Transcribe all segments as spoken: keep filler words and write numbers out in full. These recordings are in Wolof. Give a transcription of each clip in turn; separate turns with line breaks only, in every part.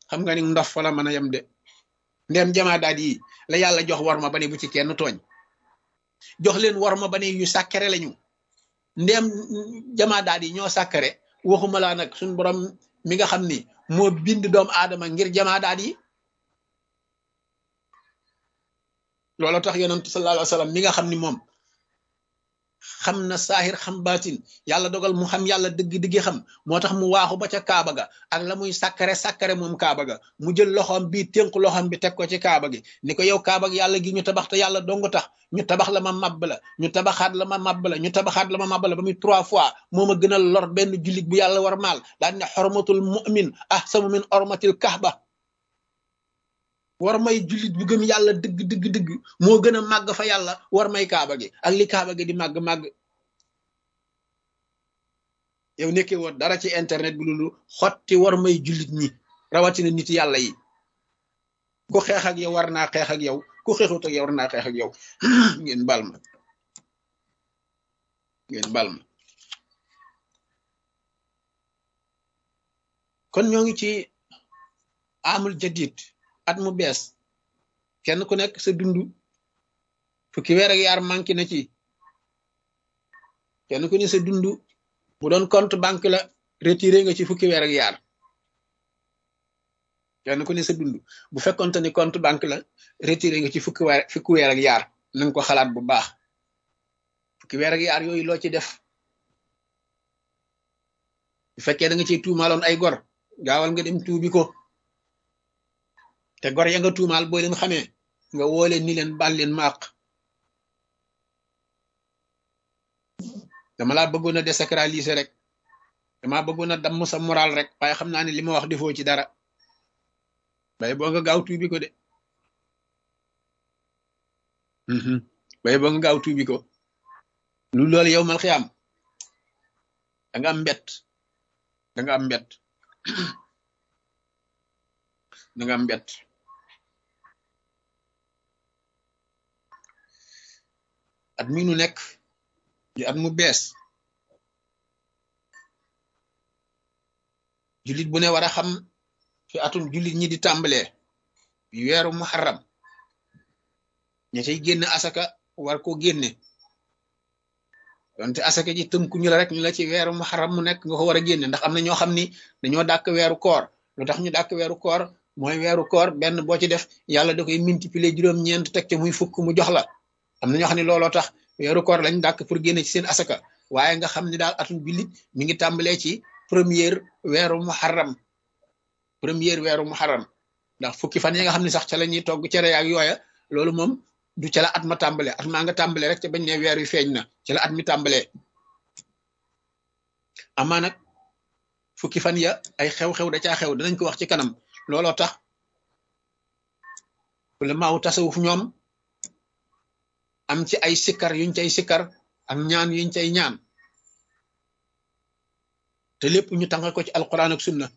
xam nga ni ndof fa la mën a yem de ndem jamaa daal yi la yàlla jox war ma ba ne bu ci kenn tooñ jox leen war ma ba ne yu sàkkare lañu ndem jamaa daal yi ñoo sàkkare waxuma laa nag suñ borom mi nga xam ni moo bind doomu aadama ngir jamaa daal yi loolu tax yonent sallallahu alayhi wa sallam mi nga xam ni moom xam na saahir xam baatin yàlla dogal mu xam yàlla dëgg-dëgg xam moo tax mu waaxu ba ca kaaba ga ak la muy sàkkare sàkkare moom kaaba ga mu jël loxoom bii tënk loxoom bi teg ko ci kaaba gi ni ko yow kaaba gi yàlla gi ñu tabax te yàlla dong tax ñu tabax la ma mabb la ñu tabaxaat la ma mabb la ñu tabaxaat la ma mabb la ba muy trois fois moo ma gënal lor benn jullit bu yàlla war maal daal ne xormatul mu'min ahsanu min ormatil kahba war may jullit bu gëm yàlla dëgg dëgg dëgg moo gën a màgg fa yàlla war may kaaba gi ak li kaaba gi di màgg màgg yow nekkee woon dara ci internet bi loolu xotti war may jullit ñi rawatina nit yàlla yi ku xeex ak yow war naa xeex ak yow ku xeexut ak yow war naa xeex ak yow ngeen bal ma ngeen bal ma kon ñoo ngi ci amul jadid at mu bees kenn ku nekk sa dund fukki weer ak yaar manqué na ci kenn ku ne sa dund bu doon compte banque la retiré nga ci fukki weer ak yaar kenn ku ne sa dund bu fekkonte ni compte banque la retiré nga ci fukki weer fukki weer ak yaar na nga ko xalaat bu baax fukki weer ak yaar yooyu loo ci def bu fekkee da nga ciy tuumaaloon ay gor gaawal nga dem tuubi ko te gor ya nga tuumaal boo leen xamee nga woo leen ni leen baal leen maaq dama laa bëggoon a désacraliser rek dama bëggoon a damm sa moral rek waaye xam naa ne li ma wax defoo ci dara bay boo nga gaaw tuubi ko de bay boo nga gaaw tuubi ko lu loolu yow mal xiyaam da nga am mbett da nga am mbett da nga am mbett at mi nu nekk di at mu bees jullit bu ne war a xam fi atum jullit ñi di tàmbalee weeru muharram ña cay génn asaka war ko génne donte asaka ji tënku ñu la rek ñu la ci weeru muharram mu nekk nga ko war a génne ndax am na ñoo xam ni dañoo dàkk weeru koor lu tax ñu dàkk weeru koor mooy weeru koor benn boo ci def yàlla da koy multiplier juróom-ñeent teg ca muy fukk mu jox la am na ñoo xam ne looloo tax weeru koor lañ dàkk pour génne ci seen asaka waaye nga xam ne daal atum jullit mi ngi tàmbalee ci première weeru muharram première weeru muharram ndax fukki fan yi nga xam ne sax ca la ñuy togg cere ak yooya loolu moom du ca la at ma tàmbalee at maa nga tàmbalee rek ca bañ ne weer wi feeñ na ca la at mi tàmbalee amaa nag fukki fan ya ay xew-xew da caa xew danañ ko wax ci kanam looloo tax la maaw tasawuf ñoom am ci ay sikkar yuñ cay sikkar ak ñaan yuñ cay ñaan te lépp ñu tàngal ko ci alquran ak sunna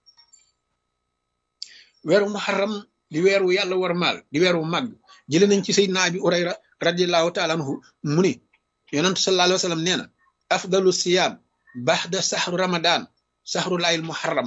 weeru muharram di weeru yàlla war maal di weeru màgg jële nañ ci sayyidina abi urayra radiallahu taala anhu mu ni yonent sallallahu alayhi wa sallam nee na afdalu siyaam baxda saxru ramadan saxru laayil muharram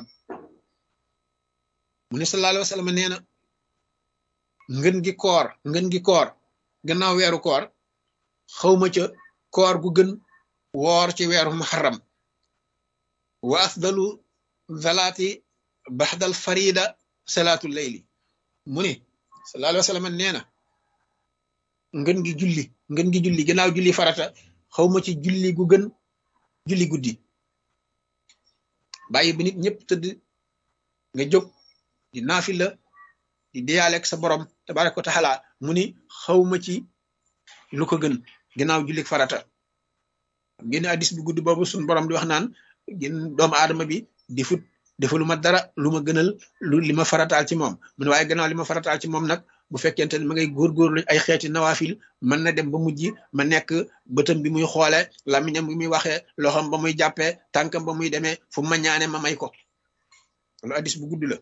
mu ni sallallahu alayhi wa sallam nee na ngën gi koor ngën gi koor gannaaw weeru koor xawma ca koor gu gën woor ci weeru muharram wa afdalu zalaati baxdal farida salaatu layli mu ni sallallahu alayhi wa sallam nee na ngën gi julli ngën gi julli gannaaw julli farata xawma ci julli gu gën julli guddi bàyyi bi nit ñëpp tëdd nga jóg di naafila di deyaaleeg sa borom tabaraka wa taala mu ni xawma ci lu ko gën gannaaw julli farata génn addis bu gudd boobu suñ borom di wax naan gën doomu aadama bi di fut defalu ma dara lu ma gënal lu li ma farataal ci moom mu ne waaye gannaaw li ma farataal ci moom nag bu fekkente ne ma ngay góorgóorlu ay xeeti nawaafil mën na dem ba mujj ma nekk bëtam bi muy xoole lamiñam bi muy waxee loxam ba muy jàppee tànkam ba muy demee fu ma ñaane ma may ko lu addis bu gudd la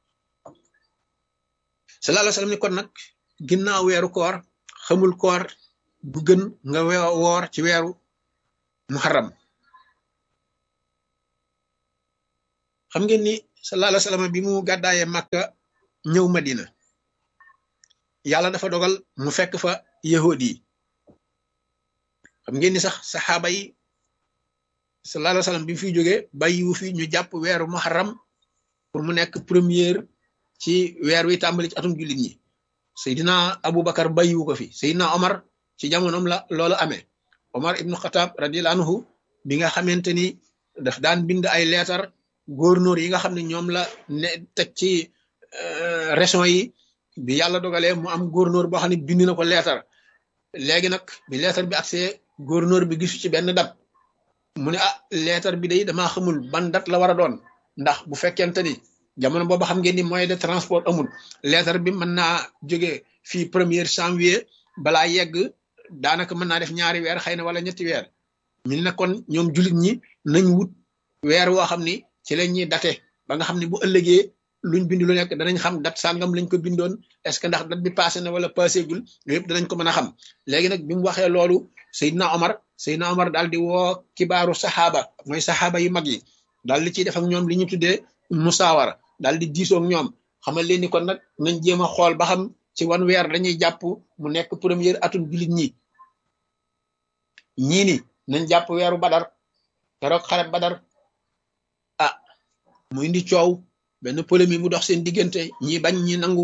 sallallahu alayhi wa sallam ni kon nag ginnaaw weeru koor xamul koor bu gën nga woor ci weeru muharram xam ngeen ni sallallahu alayhi wa sallam bi mu gàddaayee Makka ñëw Madina yàlla dafa dogal mu fekk fa yahudi yi xam ngeen ni sax saxaaba yi sallallahu alayhi wa sallam bi mu fiy jógee bàyyiwu fi ñu jàpp weeru muharram pour mu nekk première ci weer wi tàmbali ci atum jullit ñi Seydina Aboubacar bàyyiwu ko fi Seydina Omar ci jamonoom la loolu amee Omar ibnu Xataab radiyallahu anhu bi nga xamante ni daf daan bind ay leetar gouverneur yi nga xam ne ñoom la ne teg ci région yi bi yàlla dogalee mu am gouverneur boo xam ne bind na ko leetar léegi nag bi leetar bi accès gouverneur bi gisu ci benn date mu ne ah leetar bi day damaa xamul ban date la war a doon ndax bu fekkente ni jamono boobu xam ngeen ni moyen de transport amul leetar bi mën naa jóge fii premier janvier balaa yegg daanaka mën naa def ñaari weer xëy na wala ñetti weer ñu ne kon ñoom jullit ñi nañ wut weer woo xam ni ci la ñuy date ba nga xam ne bu ëllëgee luñ bind lu nekk danañ xam date sàngam lañ ko bindoon est ce que ndax date bi passé na wala passé gul yooyu yëpp danañ ko mën a xam léegi nag bi mu waxee loolu Seydina Omar Seydina Omar daal di woo kibaaru saxaaba mooy saxaaba yu mag yi daal di ciy def ak ñoom li ñu tuddee musaawara daal di diisoo ak ñoom xamal leen ni kon nag nañ jéem a xool ba xam ci wan weer dañuy jàpp mu nekk première atum jullit ñi ñii ni nañ jàpp weeru badar keroog xare badar ah mu indi coow benn polémique bu dox seen diggante ñi bañ ñi nangu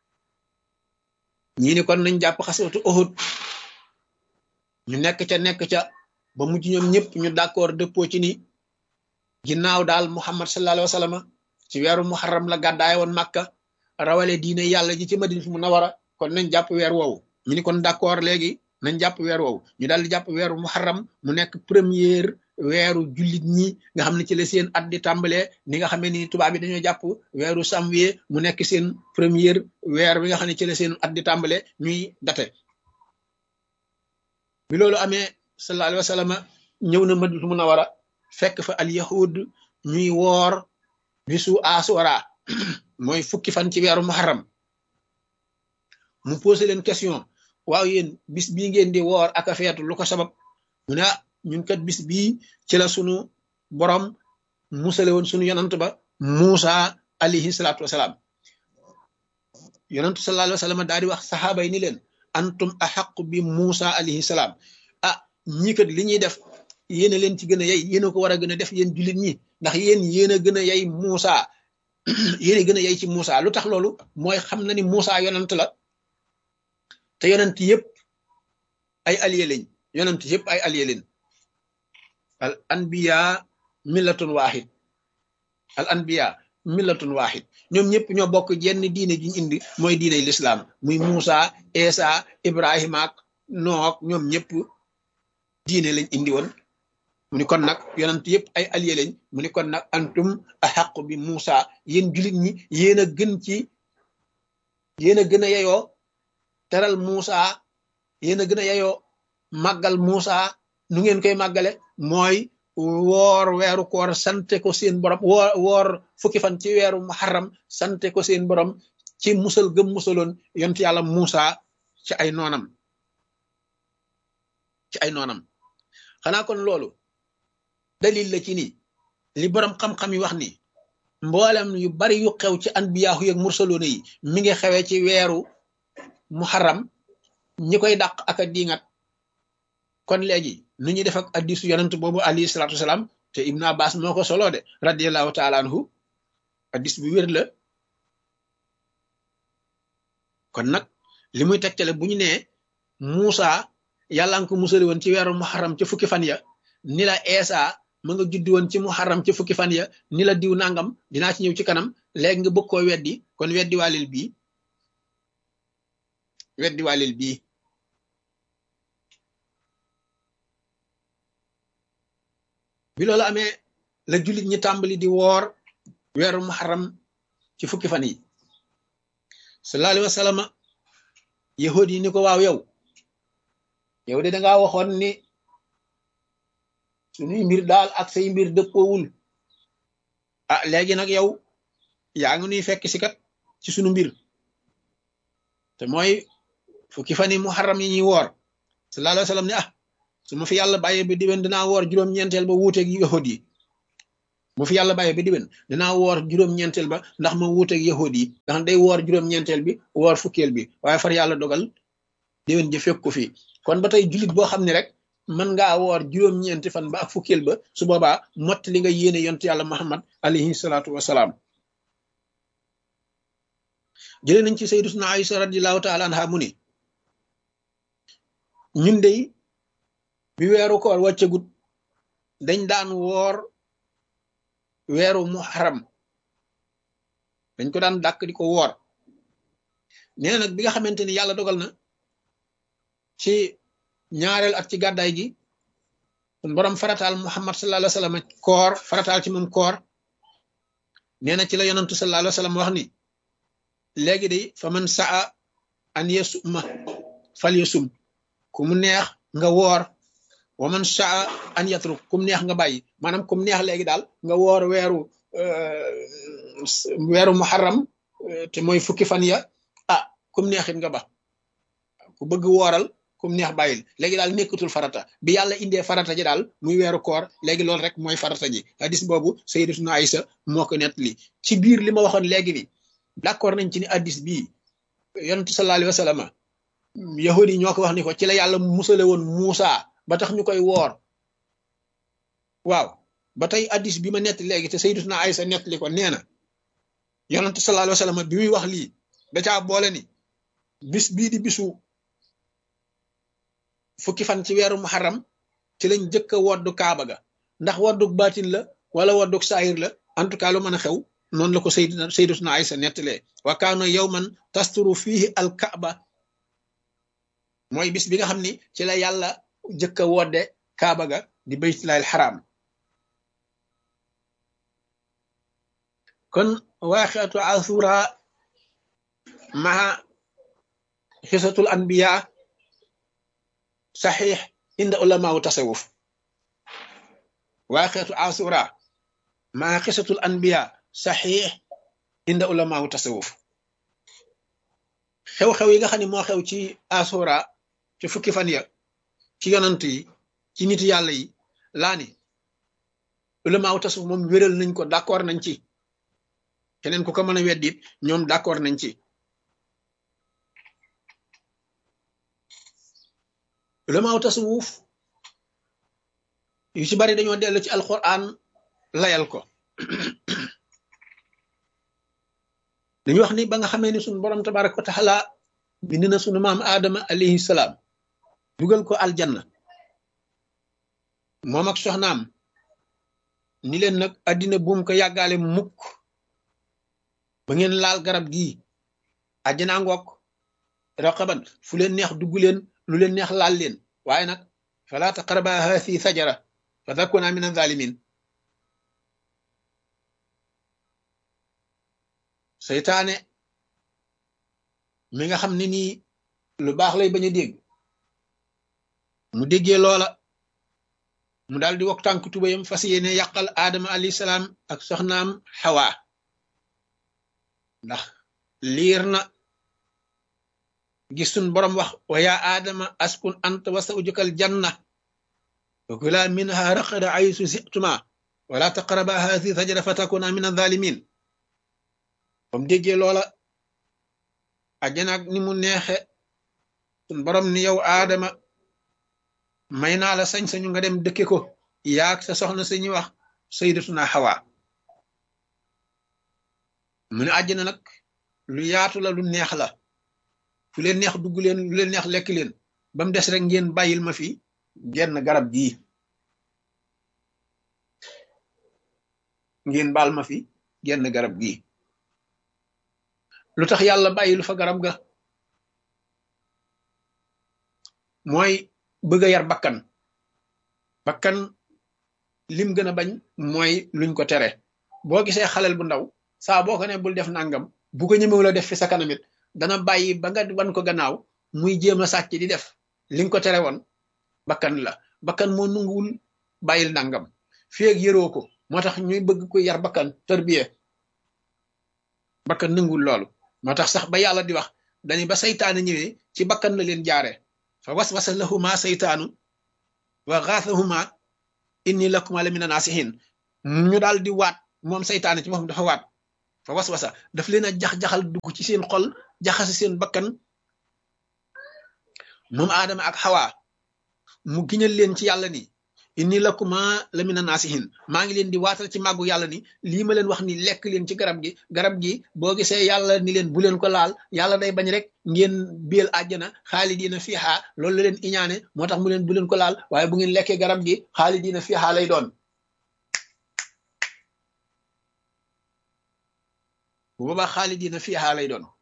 ñii ni kon nañ jàpp xaswatu Uhud ñu nekk ca nekk ca ba mujj ñoom ñëpp ñu d'accord dëppoo ci ni ginnaaw daal Muhammad sallallahu alayhi wa sallam ci weeru muharram la gàddaay woon Makka rawale diine yàlla ji ci Madina Munawara kon nañ jàpp weer woowu ñu ni kon d'accord léegi nañ jàpp weer woowu ñu daal di jàpp weeru muharram mu nekk première weeru jullit ñi nga xam ne ci la seen at di tàmbalee ni nga xamee ni tubaab bi dañoo jàpp weeru janvier mu nekk seen première weer bi nga xam ne ci la seen at di tàmbalee ñuy date bi loolu amee sallallahu alayhi wa sallam ñëw na Madina Munawara fekk fa al yahud ñuy woor bisu asura mooy fukki fan ci weeru muharram mu posé leen question waaw yéen bis bii ngeen di woor ak a feetu lu ko sabab mu ne ñun kat bis bii ci la sunu borom musale woon sunu yonant ba Muusa alayhi salaatu wasalaam yonantu sallallahu alayhi wa sallam daal di wax saxaaba yi ni leen antum axaqu bi Muusa alayhi salaam ah ñii kat li ñuy def yéen a leen ci gën a yey yéen a ko war a gën a def yéen jullit ñi ndax yéen yéen a gën a yey Muusa yéen a gën a yey ci Muusa lu tax loolu mooy xam na ni Muusa yonant la te yonent yëpp ay allié lañ yonent yëpp ay allié lañ al anbiya millatun wahid al anbiya millatun wahid ñoom ñëpp ñoo bokk jenn diine ji ñu indi mooy diine l'islam muy Muusa Isa Ibrahima ak Nook ñoom ñëpp diine lañ indi woon mu ni kon nag yonent yëpp ay allié lañ mu ni kon nag antum ahaqu bi Muusa yéen jullit ñi yéen a gën ci yéen a gën a yeyoo teral Muusa yéen a gën a yeyoo màggal Muusa nu ngeen koy màggale mooy woor weeru koor sante ko seen borom woor woor fukki fan ci weeru muharram sante ko seen borom ci musal gëm musaloon yont yàlla Muusa ci ay noonam ci ay noonam xanaa kon loolu dalil la ci ni li borom xam-xam yi wax ni mboolem yu bari yu xew ci anbiyaahu yeeg mursaloona yi mi ngi xewee ci weeru muharram ñi koy dàq ak a diingat kon léegi nu ñuy def ak hadiisu yonent boobu alayhi salaatu wasalaam te Ibn Abbas moo ko solo de radiyallahu taala anhu hadiis bu wér la kon nag li muy tegtale bu ñu nee Muusa yàlla nga ko musali woon ci weeru muharram ca fukki fan ya ni la Eesa ma nga judd woon ci muharram ca fukki fan ya ni la diw nangam dinaa ci ñëw ci kanam léegi nga bëgg koo weddi kon weddi waalil bii weddi waalil bii bi loolu amee la jullit ñi tàmbali di woor weeru muharram ci fukki fan yi sallallahu alayhi wa sallam yahud yi ni ko waaw yow yow de dangaa waxoon ni suñuy mbir daal ak say mbir dëppoowul ah léegi nag yow yaa ngi nuy fekk si kat ci sunu mbir te mooy fukki fan yi muharram yi ñuy woor sallallahu alayhi wa sallam ne ah su ma fi yàlla bàyyee ba diwen dinaa woor juróom-ñeenteel ba wuuteeg yahud yi bu fi yàlla bàyyee ba diwén dinaa woor juróom-ñeenteel ba ndax ma wuuteeg yahud yi ndax day woor juróom-ñeenteel bi woor fukkeel bi waaye far yàlla dogal diwén ji fekk ko fii kon ba tey jullit boo xam ne rek mën ngaa woor juróom-ñeenti fan ba ak fukkeel ba su boobaa mott li nga yéene yontu yàlla muhammad alayhi salaatu wasalaam jëlee nañ ci sayyidatuna Aïsa radiyallahu taala anha mu ni ñun dey bi weeru koor wàccagut dañ daan woor weeru muharram dañ ko daan dàkk di ko woor nee nag bi nga xamante ni yàlla dogal na ci ñaareel at ci gàddaay gi sun borom farataal muhammad sallallahu alayhi wa sallam koor farataal ci moom koor nee na ci la yonantu sallallahu alayhi wa sallam wax ni léegi de fa man saa an yasuma fal yasum ku mu neex nga woor wa man saa an yatruk ku mu neex nga bàyyi maanaam ku mu neex léegi daal nga woor weeru weeru muharram te mooy fukki fan ya ah ku mu neexit nga ba ku bëgg wooral ku mu neex bàyyil léegi daal nekkatul farata bi yàlla indee farata ji daal muy weeru koor léegi loolu rek mooy farata ji hadis boobu sayyidatuna Aïsa moo ko nettali ci biir li ma waxoon léegi ni d'accord nañ ci ni hadis bii yonent sallallahu alayhi wa sallam yahudi ñoo ko wax ni ko ci la yàlla musale woon Muusa ba tax ñu koy woor waaw ba tey hadis bi ma nettali léegi te sayyidatuna Aïsa nettali ko nee na yonent sallallahu alayhi wa sallam bi muy wax lii da caa boole ni bis bii di bisu fukki fan ci weeru muharram ci lañ jëkk a woddu kaaba ga ndax wodduk baatin la wala wodduk saayir la en tout cas lu mën a xew noonu la ko sayd sayyidatuna Aïsa nettalee wa kaana yawman tasturu fihi al kaaba mooy bis bi nga xam ni ci la yàlla jëkk a wodde kaaba ga di baytullaahil xaraam kon waaqiatu asura maa xisatul anbiya saxiix inda ulamaawu tasawuf waaqiatu asura maa xisatul anbiya saxiix inda ulamaawu tasawuf xew-xew yi nga xam ne moo xew ci asura ci fukki fan ya ci yonant yi ci nit yàlla yi laa ni ulamaawu tasawuf moom wéral nañ ko d'accord nañ ci keneen ku ko mën a weddit ñoom d'accord nañ ci ulamaawu tasawuf yu ci bari dañoo dellu ci alquran layal ko dañu wax ni ba nga xamee ni suñu borom tabaraka wa taala bind na sunu maam aadama alayhi salaam dugal ko aljanna moom ak soxnaam ni leen nag addina buum ko yàggaale mukk ba ngeen laal garab gii àjjana ngoog raqaban fu leen neex dugg leen lu leen neex laal leen waaye nag fala taqraba haasi sajara fa takuna min azalimin seytaane mi nga xam ne nii lu baax lay bañ a dégg mu déggee loola mu daal di wok tànk tubayam fas yéene yàqal aadama alayhi salaam ak soxnaam xawa ndax liir na gis sun borom wax wa yaa aadama askun anta wa zawjukal janna wa kula minha raqada aysu si'tuma wala taqraba haasi sajara fa takuna min azalimin bam déggee loola àjjana ak ni mu neexe sun borom ni yow aadama may naa la sañ-sañu nga dem dëkke ko yaag sa soxna sañu wax sayyidatuna Hawa mu ne àjjana nag lu yaatu la lu neex la fu leen neex dugg leen lu leen neex lekk leen ba mu des rek ngeen bàyyil ma fi genn garab gii ngeen baal ma fi genn garab gii lu tax yàlla bàyyilu fa garab ga mooy bëgg a yar bakkan bakkan lim gën a bañ mooy luñ ko tere boo gisee xalel bu ndaw saa boo ko ne bul def nangam bu ko ñëmewu la def fi sa kanamit dana bàyyi ba nga wan ko gannaaw muy jéem a sàcc di def li nga ko tere woon bakkan la bakkan moo nanguwul bàyyil nangam fii ak yëroo ko moo tax ñuy bëgg ko yar bakkan tërbiye bakkan nanguwul loolu moo tax sax ba yàlla di wax dañu ba saytaane ñëwee ci bakkan la leen jaare fa waswasa lahuma saytaanu wa xaasahuma inni lakuma la mina naasihin ñu daal di waat moom saytaane ci moom dafa waat fa waswasa daf leen a jax-jaxal dugg ci seen xol jaxase seen bakkan moom aadama ak xawaa mu giñal leen ci yàlla ni inni lakuma la mina naasihin maa ngi leen di waatal ci màggu yàlla ni lii ma leen wax ni lekk leen ci garab gi garab gi boo gisee yàlla ni leen bu leen ko laal yàlla day bañ rek ngeen biel àjjana xaalidiina fiihaa loolu la leen iñaane moo tax mu leen bu leen ko laal waaye bu ngeen lekkee garab gi xaalidiina fiihaa lay doon bu boobaa xaalidiina fiihaa lay doon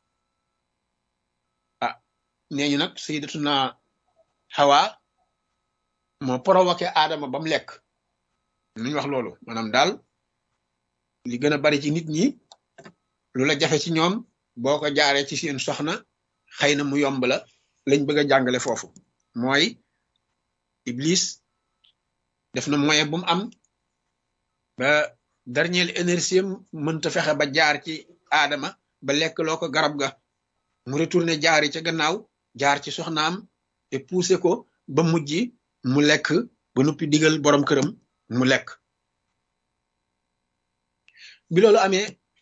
ah nee ñu nag sayyidatuna Hawa moo provoqué Adama ba mu lekk nuñ wax loolu maanaam daal li gën a bari ci nit ñi lu la jafe ci ñoom boo ko jaaree ci seen soxna xëy na mu yomb la lañ bëgg a jàngale foofu mooy Iblis def na moyen bu mu am ba dernière énergie mënta fexe ba jaar ci Adama ba lekk loo ko garab ga mu retourné jaari ca gannaaw jaar ci soxnaam te poussé ko ba mujj mu lekk ba noppi digal borom këram mu lekk bi loolu amee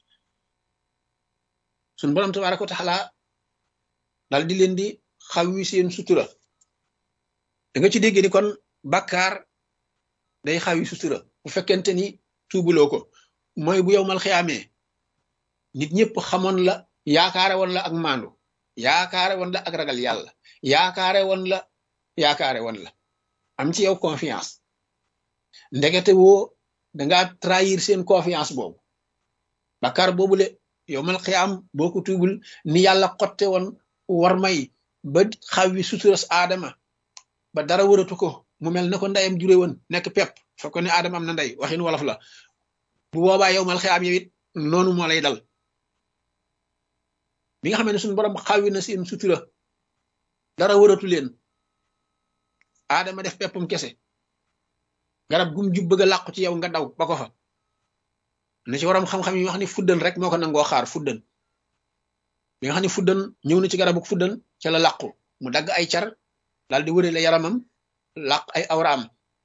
suñ borom tabaaraka wa taala dal di leen di xaw wi seen sutura da nga ci dégg ni kon bàkkaar day xaw wi sutura bu fekkente ni tuubuloo ko mooy bu yow mal xiyaamee nit ñëpp xamoon la yaakaare woon la ak maandu yaakaare woon la ak ragal yàlla yaakaare woon la yaakaare woon la am ci yow confiance ndekete woo dangaa trahir seen confiance boobu bakkaar boobule yow mal xiyaam boo ko tuubul ni yàlla xotte woon war may ba xaw wi suturas aadama ba dara wëratu ko mu mel na ko ndeyam jure woon nekk pepp fa ko ne aadama am na ndey waxin wolof la bu boobaa yow mal xiyaam yow it noonu moo lay dal bi nga xam ne suñu borom xawi na seen sutura dara wëratu leen aadama def peppum kese garab gum jub bëgg a làqu ci yow nga daw ba ko fa na ci waram xam-xam yi wax ni fuddan rek moo ko nangoo xaar fuddan bi nga xam ne fuddan ñëw na ci garabu fuddan ca la làqu mu dagg ay car daal di wërale yaramam làq ay awraam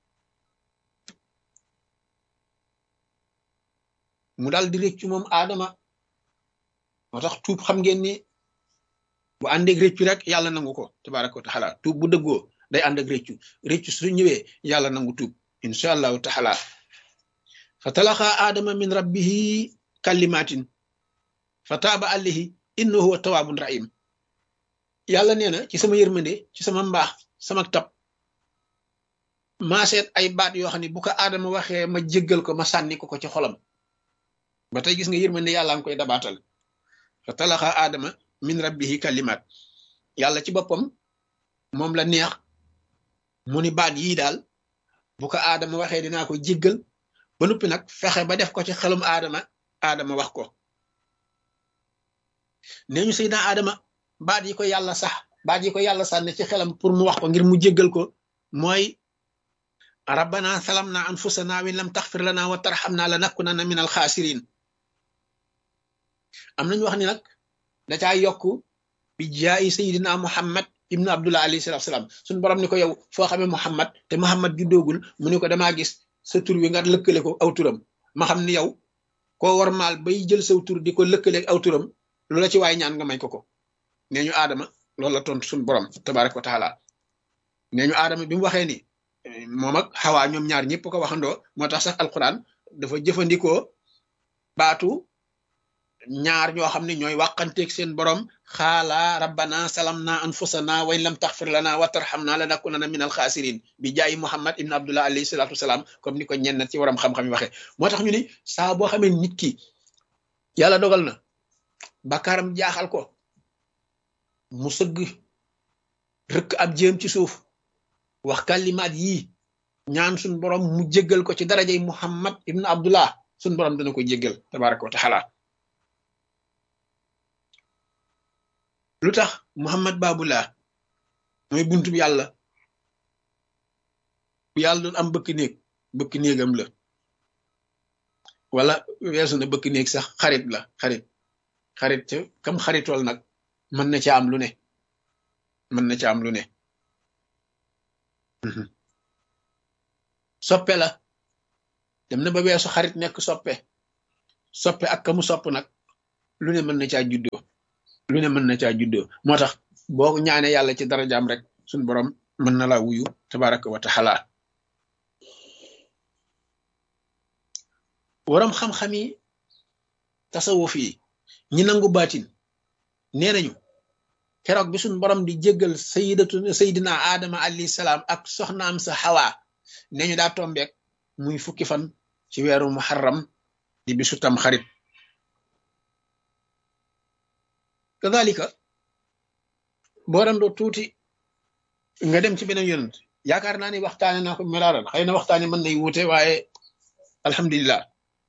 mu daal di réccu moom aadama moo tax tuub xam ngeen ni bu àndeeg réccu rek yàlla nangu ko tabaraka wa taala tuub bu dëggoo day ànd ak réccu réccu su ñëwee yàlla nangu tuub insha allahu taala fa talaqa aadama min rabbihi kalimatin fa taaba alayhi innahu huwa tawaabun rahim yàlla nee na ci sama yërmande ci sama mbaax sama tab maa seet ay baat yoo xam ne bu ko aadama waxee ma jéggal ko ma sànni ko ko ci xolam ba tey gis nga yërmande yàlla nga koy dabaatal fa talaqa aadama min rabbihi kalimat yàlla ci boppam moom la neex mu ni baat yii daal bu ko aadama waxee dinaa ko jéggal ba noppi nag fexe ba def ko ci xelum aadama aadama wax ko nee ñu Seydina aadama baat yi ko yàlla sax baat yi ko yàlla sànne ci xelam pour mu wax ko ngir mu jéggal ko mooy rabbana salamna anfusana wa in lam taxfir lana wa tarhamna lanakunanna min alxaasirin am nañu wax ni nag da caa yokk bi jaayi sayidina muhammad ibnu abdullah alayhi salatu salaam suñu borom ni ko yow foo xamee muhammad te muhammad juddoogul mu ni ko damaa gis sa tur wi nga lëkkale ko aw turam ma xam ni yow koo war maal bay jël saw tur di ko lëkkale aw turam lu la ci waay ñaan nga may ko ko nee ñu aadama loolu la tontu suñu borom tabaraka wa taala nee ñu aadama bi mu waxee ni moom ak xawaa ñoom ñaar ñëpp ko waxandoo moo tax sax alquran dafa jëfandikoo baatu ñaar ñoo xam ne ñooy wàqanteeg seen borom xaala rabbana salamna anfusana wa in lam taxfir lana wa tarhamna lanakunanna min alxaasirin bi jaayi muhammad ibn abdullah alayhi salatu wasalaam comme ni ko ñenn ci waram xam-xam yi waxee moo tax ñu ni saa boo xamee nit ki yàlla dogal na bàkkaaram jaaxal ko mu sëgg rëkk ab jéem ci suuf wax kalimaat yii ñaan suñ borom mu jéggal ko ci darajay muhammad ibn abdullah suñ borom dana ko jéggal tabaraka wa taala lu tax muhammad babullah mooy buntu bi yàlla bu yàlla doon am bëkk néeg bëkk néegam la wala weesu na bëkk néeg sax xarit la xarit xarit ca kam xaritool nag mën na ca am lu ne mën na ca am lu ne soppe la dem na ba weesu xarit nekk soppe soppe ak ka mu sopp nag lu ne mën na caa juddoo lu ne mën na caa juddoo moo tax boo ñaanee yàlla ci darajaam rek suñ borom mën na laa wuyu tabaraka wa taala waram xam-xam yi tasawuf yi ñi nangu baatin nee nañu keroog bi suñ borom di jéggal sayidatu sayidina aadama alayhi salaam ak soxnaam sa xawa nee ñu daa tombeek muy fukki fan ci weeru muharram di bisu tam xarit kadalika boo randoo tuuti nga dem ci beneen yonent yaakaar naa ni waxtaane naa ko melaaral xëy na waxtaane mën nay wuute waaye alhamdulillah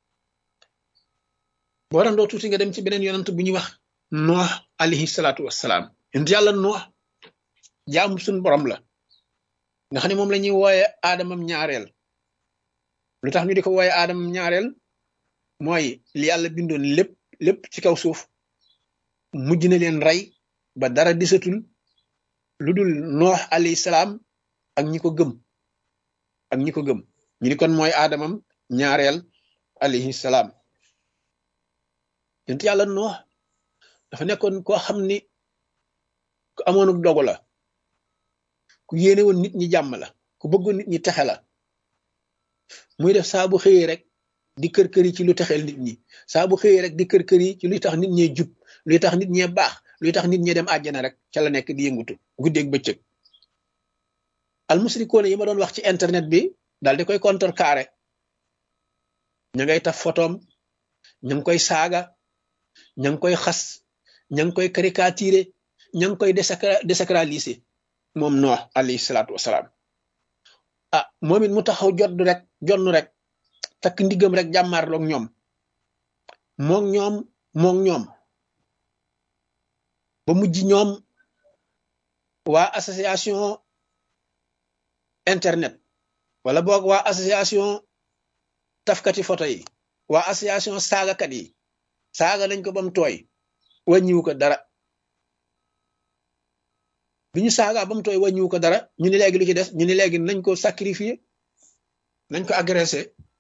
boo randoo tuuti nga dem ci beneen yonent bu ñuy wax noox alayhi salaatu wassalaam yonent yàlla noox jaamu suñ borom la nga xam ne moom la ñuy wooye aadamam ñaareel lu tax ñu di ko wooye aadamam ñaareel mooy li yàlla bindoon lépp lépp ci kaw suuf mujj na leen rey ba dara disatul lu dul noox alayhi salaam ak ñi ko gëm ak ñi ko gëm ñu ni kon mooy aadamam ñaareel alayhi salaam yonent yàlla noox dafa nekkoon koo xam ni ku amoonuk dogu la ku yéene woon nit ñi jàmm la ku bëggoon nit ñi texe la muy def saa bu xëyee rek di kër kër yi ci lu texeel nit ñi saa bu xëyee rek di kër kër yi ci luy tax nit ñee jub luy tax nit ñee baax luy tax nit ñee dem àjjana rek ca la nekk di yëngutu guddeeg bëccëg almusrikoone yi ma doon wax ci internet bi daal di koy contrecarrer ña ngay taf photom ña ngi koy saaga ña ngi koy xas ña ngi koy caricaturer ña ngi koy désacraliser moom noox alayhi salaatu wasalaam ah moom it mu taxaw jot rek jonn rek takk ndiggam rek jàmmaarloog ñoom moog ñoom moog ñoom ba mujj ñoom waa association internet wala boog waa association tafkati photo yi waa association saagakat yi saaga nañ ko ba mu tooy wàññiwu ko dara bi ñu saaga ba mu tooy wàññiwu ko dara ñu ni léegi lu ci des ñu ni léegi nañ ko sacrifier nañ ko agressé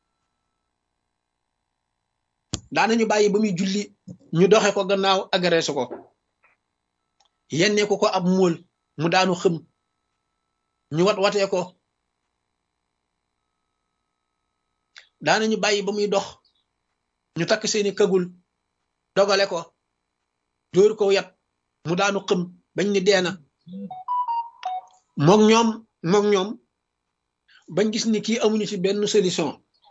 daanañu bàyyi ba muy julli ñu doxe ko gannaaw agressé ko yenne ko ko ab móol mu daanu xëm ñu wat watee ko daanañu bàyyi ba muy dox ñu takk seeni këgul dogale ko dóor ko yat mu daanu xëm bañ ni deena moog ñoom moog ñoom bañ gis ni kii amuñu ci benn solution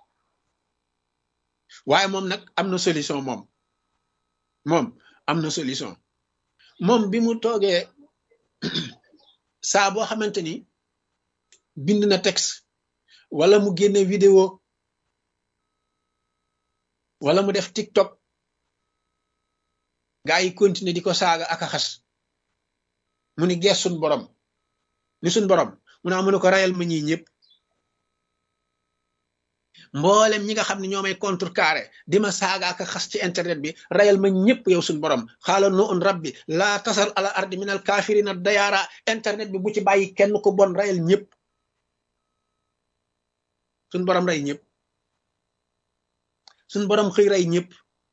waaye moom nag am na solution moom moom am na solution moom bi mu toogee saa boo xamante ni bind na texte wala mu génne vidéo wala mu def TikTok gaa yi continuer di ko saaga ak a xas mu ni gees suñ borom ni suñ borom mu naa mu ne ko rayal ma ñii ñëpp mboolem ñi nga xam ne ñoo may contrecarré di ma saaga ak a xas ci internet bi rayal ma ñëpp yow suñ borom xaala nu un rabbi laa tasar ala ardi minal kaafirina dayaara internet bi bu ci bàyyi kenn ko bon rayal ñëpp suñ borom ray ñëpp suñ borom xëy ray ñëpp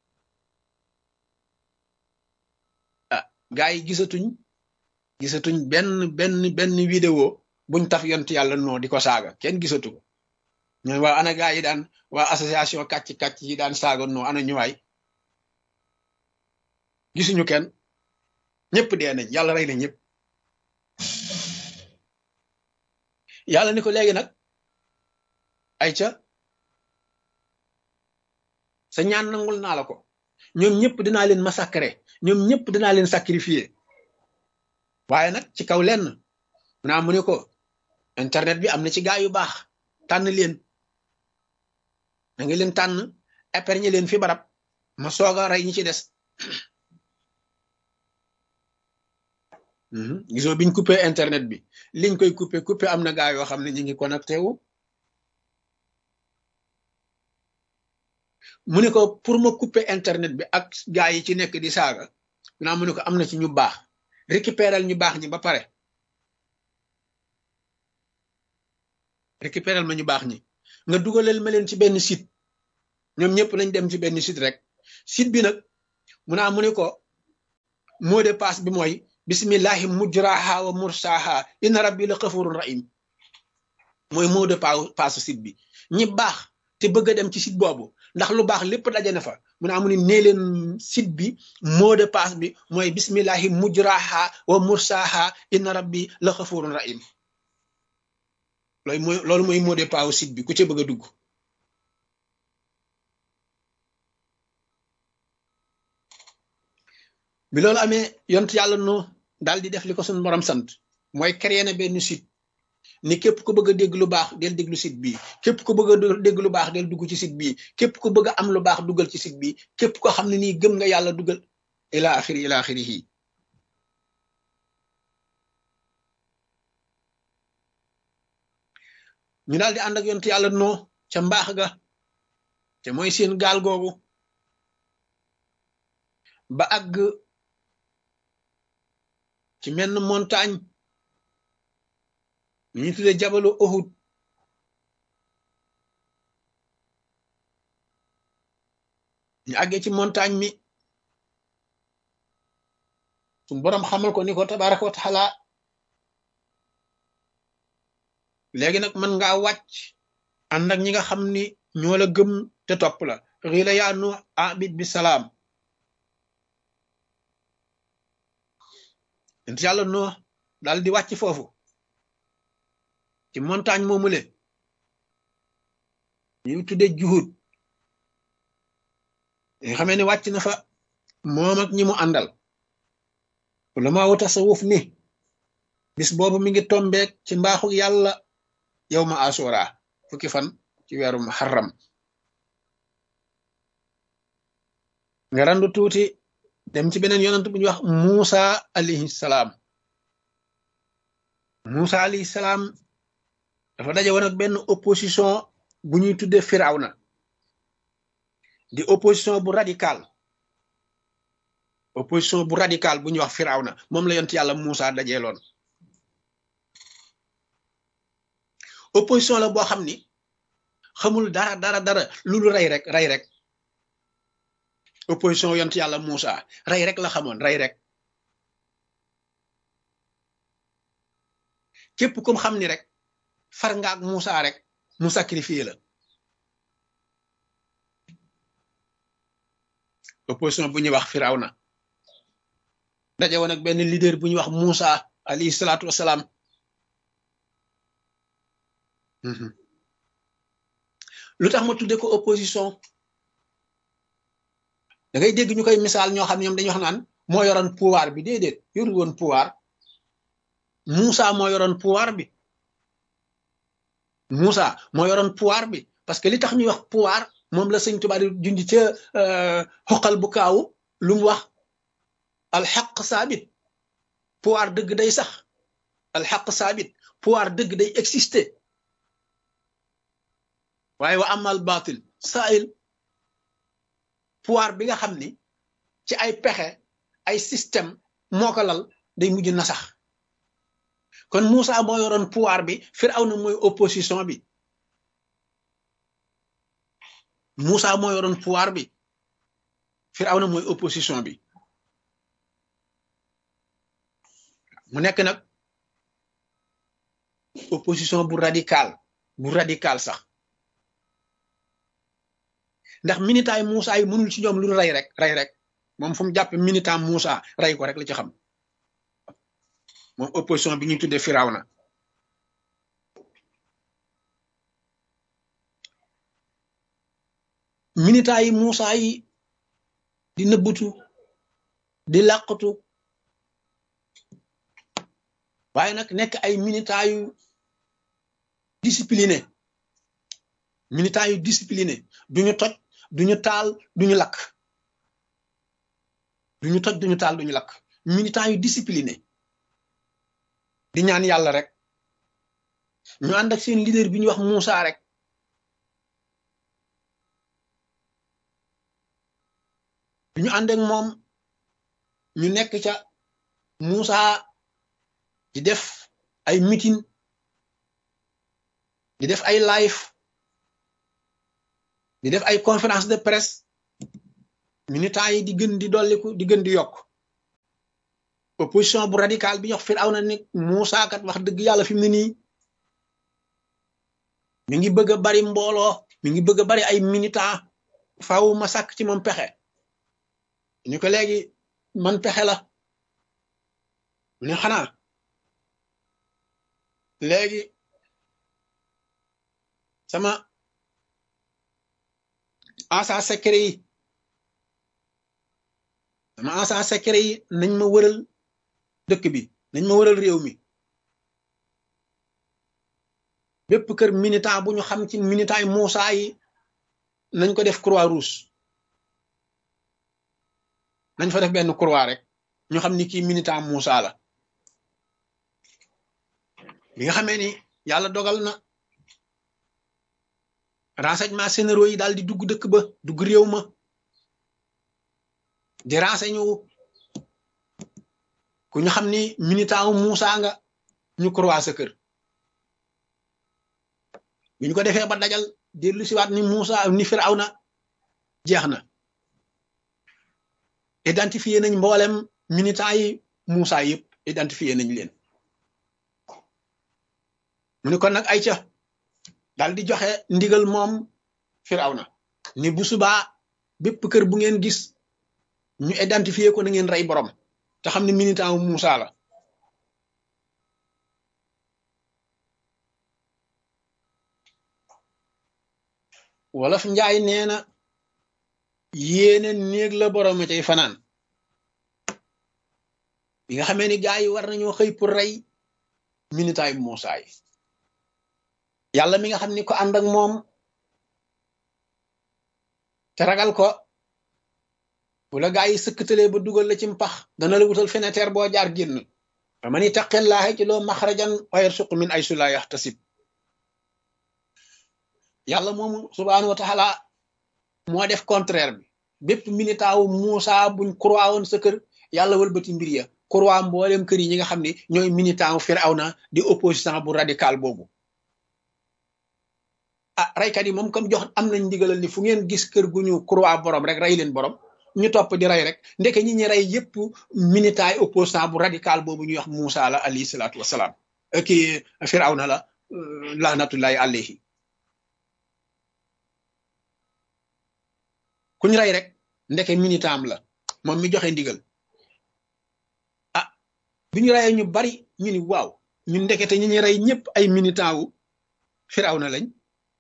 ah gaa yi gisatuñ gisatuñ benn benn benn vidéo buñ taf yont yàlla noo di ko saaga kenn gisatu ko ñooy waa ana gaa yi daan waa association kàcc kàcc yi daan saaga noo ana ñuwaay gisuñu kenn ñëpp dee nañ yàlla rey na ñëpp yàlla ni ko léegi nag ay ca sa ñaan nangul naa la ko ñoom ñëpp dinaa leen massacrer ñoom ñëpp dinaa leen sacrifier waaye nag ci kaw lenn naa mu ne ko internet bi am na ci gaa yu baax tànn leen da nga leen tànn épargner leen fi barab ma soog a rey ñi ci des gisoo biñ coupé internet bi liñ koy coupé coupé am na gaa yoo xam ne ñu ngi connecté wu mu ne ko pour ma couper internet bi ak gaa yi ci nekk di saaga naa mu ne ko am na ci ñu baax récupéral ñu baax ñi ba pare récupéral ma ñu baax ñi nga dugalal ma leen ci benn site ñoom ñëpp nañ dem ci benn site rek site bi nag mu naa mu ne ko mot de passe bi mooy bismillahi mujraha wa mursaha inna rabbi la xafurun rahim mooy mot de passe site bi ñi baax te bëgg a dem ci site boobu ndax lu baax lépp daje na fa mu naa mu ne nee leen site bi mot de passe bi mooy bismillahi mujraha wa mursaha inna rabbi la xafurun rahim loolu mooy loolu mooy mot de passe site bi ku ci bëgg a dugg bi loolu amee yont yàlla no daal di def li ko suñu borom sant mooy créer na benn site ni képp ku bëgg a dégg lu baax del déglu site bii képp ku bëgg a dégg lu baax del dugg ci site bii képp ku bëgg a am lu baax duggal ci site bii képp ko xam ne nii gëm nga yàlla duggal ila axiri ila axirihi ñu daal di ànd ak yont yàlla no ca mbaax ga te mooy seen gaal googu ba àgg ci menn montagne ñu tuddee jabalu Uhud ñu àggee ci montagne mi suñu boroom xamal ko ni ko tabaraka wa taala léegi nag mën ngaa wàcc ànd ak ñi nga xam ni ñoo la gëm te topp la xiila yaa nu abid bi salaam ent yàlla noo daal di wàcc foofu ci montagne moomule ñu tuddee juhud nga xamee ne wàcc na fa moom ak ñi mu àndal la maa wuta sa wuuf ni bis boobu mi ngi tombeek ci mbaaxu yàlla yow ma asura fukki fan ci weeru muharram nga randu tuuti dem ci beneen yonent bu ñuy wax Musa alayhi salaam Musa alayhi salaam dafa daje woon ak benn opposition bu ñuy tuddee Firawna di opposition bu radical opposition bu radical bu ñuy wax Firawna moom la yonent yàlla Musa dajeeloon opposition la boo xam ni xamul dara dara dara lu lu rey rek rey rek opposition yont yàlla Musa rey rek la xamoon rey rek képp kum xam ni rek far nga ak Musa rek mu sacrifié la opposition bu ñuy wax Firawna daje woon ak benn leader bu ñuy wax Musa alayhi salaatu wasalaam lu tax ma tudde ko opposition da ngay dégg ñu koy misaal ñoo xam ne ñoom dañuy wax naan moo yoroon pouvoir bi déedéet yorul woon pouvoir Moussa moo yoroon pouvoir bi Moussa moo yoroon pouvoir bi parce que li tax ñuy wax pouvoir moom la sëñ Tuubaa di junj ca xoqal bu kaawu lu mu wax alxaq saabit pouvoir dëgg day sax alxaq saabit pouvoir dëgg day exister waaye wa amal baatil saa'il pouvoir bi nga xam ni ci ay pexe ay système moo ko lal day mujj na sax kon Moussa moo yoroon pouvoir bi Firawna mooy opposition bi Moussa moo yoroon pouvoir bi Firawna mooy opposition bi mu nekk nag opposition bu radical bu radical sax ndax militant yi Moussa yi mënul ci ñoom lu rey rek rey rek moom fu mu jàpp militant Moussa rey ko rek la ci xam moom opposition bi ñuy tuddee Firawna militant yi Moussa yi di nëbbutu di làqatu waaye nag nekk ay militant yu discipliné militant yu discipliné duñu toj duñu taal duñu lakk duñu toj duñu taal duñu lakk militant yu discipliné di ñaan yàlla rek ñu ànd ak seen leader bi ñuy wax Moussa rek bi ñu ànd ak moom ñu nekk ca Moussa di def ay meeting di def ay live di def ay conférence de presse militants yi di gën di dolliku di gën di yokk opposition bu radical bi ñox Firawna ni Muusaa kat wax dëgg yàlla fi mu ne nii mi ngi bëgg a bari mbooloo mi ngi bëgg a bari ay militants faaw ma sàkk ci moom pexe ñu ko léegi man pexe la mu ne xanaa léegi sama agent secret yi sama agent secret yi nañ ma wëral dëkk bi nañ ma wëral réew mi bépp kër militant bu ñu xam ci militant yi Muusaa yi nañ ko def croix rouge nañ fa def benn croix rek ñu xam ni kii militant Muusaa la bi nga xamee ni yàlla dogal na renseignement généraux yi daal di dugg dëkk ba dugg réew ma di renseigné wu ku ñu xam ni militant wu Muusaa nga ñu croix sa kër bi ñu ko defee ba dajal dellu siwaat ni Muusaa ni Firawna jeex na identifié nañ mboolem militant yi Muusaa yëpp identifié nañ leen mu ne kon nag ay ca daal di joxe ndigal moom Firawna ni bu subaa bépp kër bu ngeen gis ñu identifié ko na ngeen rey borom te xam ne militant wu Muusaa la wolof njaay nee na yéene néeg la borom cay fanaan bi nga xamee ni gaa yi war nañoo xëy pour rey militant yu Muusaa yi yàlla mi nga xam ni ko ànd ak moom te ragal ko bu la gaa yi sëkkatalee ba dugal la ci mpax dana la wutal fenêtre boo jaar génn fa man ittaqillaaha ci loo maxrajan wa yarsuqu min aysu laa yaxtasib yàlla moomu subhaanahu wa taala moo def contraire bi bépp militant wu Muusaa buñ croix woon sa kër yàlla wëlbati mbir ya croix mboolem kër yi ñi nga xam ne ñooy militant wu Firawna di opposition bu radical boobu ah raykat yi moom comme jox am nañ ndigalal ni fu ngeen gis kër gu ñu croix borom rek rey leen borom ñu topp di rey rek ndeke ñi ñi rey yépp militant yi opposant bu radical boobu ñuy wax Muusaa la alayhi salaatu wasalaam kii Firawna la lahnatullahi alayhi kuñ rey rek ndeke militant am la moom mi joxe ndigal ah bi ñu reyee ñu bari ñu ni waaw ñun ndekete ñi ñi rey ñëpp ay militant wu Firawna lañ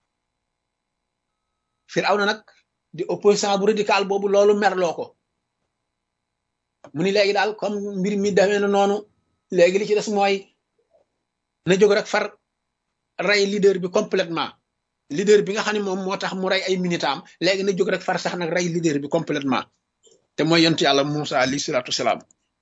Firawna nag di opposant bu radical boobu loolu merloo ko mu ni léegi daal comme mbir mi demee na noonu léegi li ci des mooy na jóg rek far rey leader bi complètement leader bi nga xam ne moom moo tax mu rey ay militant am léegi na jóg rek far sax nag rey leader bi complètement te mooy yonent yàlla Muusaa alayhi salaatu wasalaam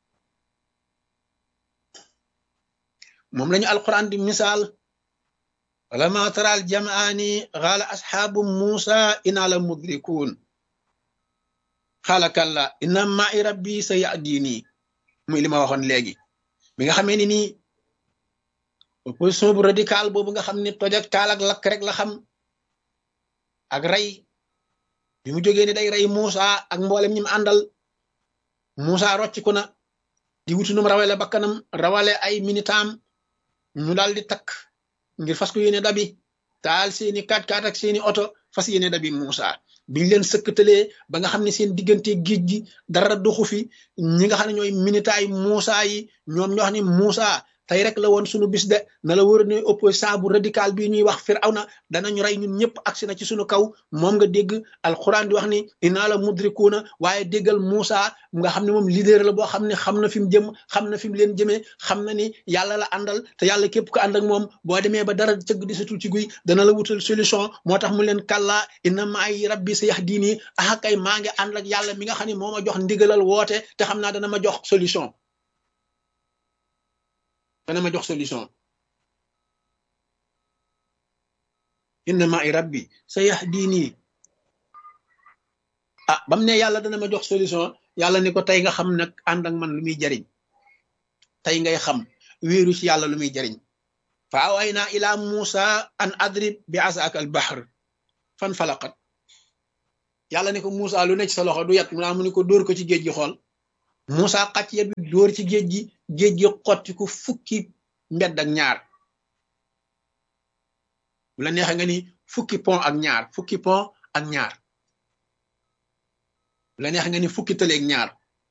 moom lañu alquran di misaal falamma tara al jam'aani qaala asxaabu Muusaa innaa la mudrikuun qaala kallaa inna ma'i rabbi sayahdiini muy li ma waxoon léegi bi nga xamee ni nii opposition bu radical boobu nga xam ne toj ak taal ak lakk rek la xam ak rey bi mu jógee ni day rey Muusaa ak mboolem ñi mu àndal Muusaa rocciku na di wutu num rawale bakkanam rawale ay militam ñu daal di takk ngir fas ko yéene dabi taal seeni kat-kat ak seeni oto fas yéene dabi Muusaa biñ leen sëkkatalee ba nga xam ne seen diggante géej gi dara doxu fi ñi nga xam ne ñooy militaay Muusaa yi ñoom ñoo xam ne Muusaa tey rek la woon sunu bis de na la wër ne opposant bu radical bi ñuy wax Firawna danañu rey ñun ñëpp agsi na ci sunu kaw moom nga dégg alquran di wax ni innaa la mudrikuuna waaye déggal Muusaa nga xam ne moom leader la boo xam ne xam na fi mu jëm xam na fi mu leen jëmee xam na ni yàlla la àndal te yàlla képp ko ànd ak moom boo demee ba dara cëgg di satul ci guy dana la wutal solution moo tax mu leen kàllaa inna ma'i rabbi sayahdiini ah kay maa ngi ànd ak yàlla mi nga xam ne moo ma jox ndigalal woote te xam naa dana ma jox solution dana ma jox solution inna ma'i rabbi sayahdiini ah bam ne yàlla dana ma jox solution yàlla ni ko tey nga xam nag ànd ak man lu muy jariñ tey ngay xam wéeru ci yàlla lu muy jariñ fa awayna ila Muusaa an adrib bi asaaka al bahr fan falaqat yàlla ne ko Moussa lu ne ci sa loxo du yat mu naa mu ne ko dóor ko ci géej gi xool Moussa xàcc yet bi dóor ci géej gi géej gi xotti ko fukki mbedd ak ñaar bu la neexee nga ni fukki pont ak ñaar fukki pont ak ñaar bu la neexee nga ni fukki tëleeg ñaar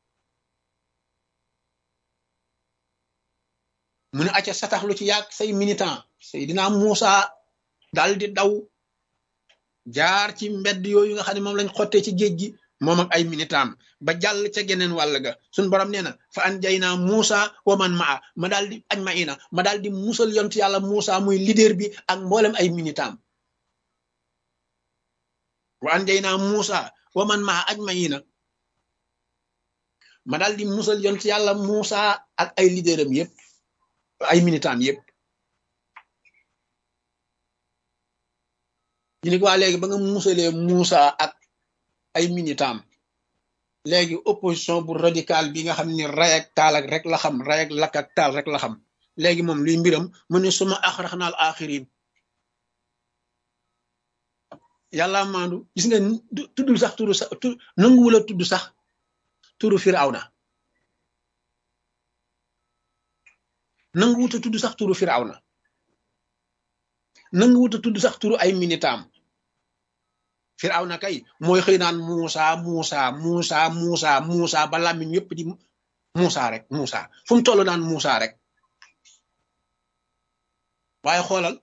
mu ne acca satax lu ci yàgg say militant Seydina Moussa daal di daw jaar ci mbedd yooyu nga xam ne moom lañ xottee ci géej gi moom ak ay militant ba jàll ca geneen wàll ga suñ borom nee na fa an jay naa Moussa wa man maa ma daal di añ ma ina ma daal di musal yontu yàlla Moussa muy leader bi ak mboolem ay militant wa an jay naa Moussa wa man maa añ ma ina ma daal di musal yontu yàlla Moussa ak ay leaderam yëpp ay militant yëpp ñu ne ko waa léegi ba nga musalee Moussa ak ay militant léegi opposition bu radical bi nga xam ne ray ak taal ak rek la xam ray ak lakk ak taal rek la xam léegi moom luy mbiram mu ne suma axraxnaal axirin yàlla maandu gis nga tuddul sax turu sax tu nanguwula tudd sax turu Firawna nanguwuta tudd sax turu Firawna nanguwuta tudd sax turu ay militant Firawna kay mooy xëy naan Moussa Moussa Moussa Moussa Moussa ba làmmiñ yëpp di Moussa rek Moussa fu mu toll naan Moussa rek waaye xoolal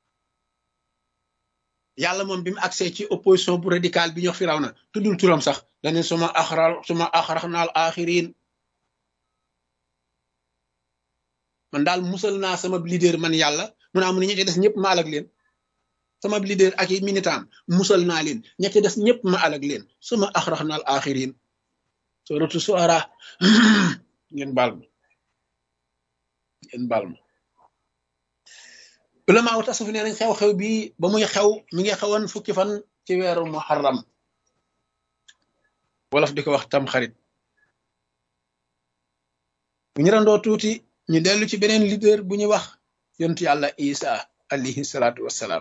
yàlla moom bi mu accès ci opposition bu radical bi ñox Firawna tuddul turam sax dane suma axra suma axraxnaal axirin man daal musal naa sama leader man yàlla mun naa mun ñi ci des ñëpp ma alag leen sama leader ak yi militant musal naa leen ña ci des ñëpp ma alag leen suma axraxnaal axirin suratu Suara ngeen baal ma ngeen baal ma ulama wu tasawuf nee nañ xew-xew bi ba muy xew mi ngi xewoon fukki fan ci weeru muharram wolof di ko wax tam xarit bu ñu randoo tuuti ñu dellu ci beneen leader bu ñuy wax yontu yàlla Isa alayhi salaatu wassalaam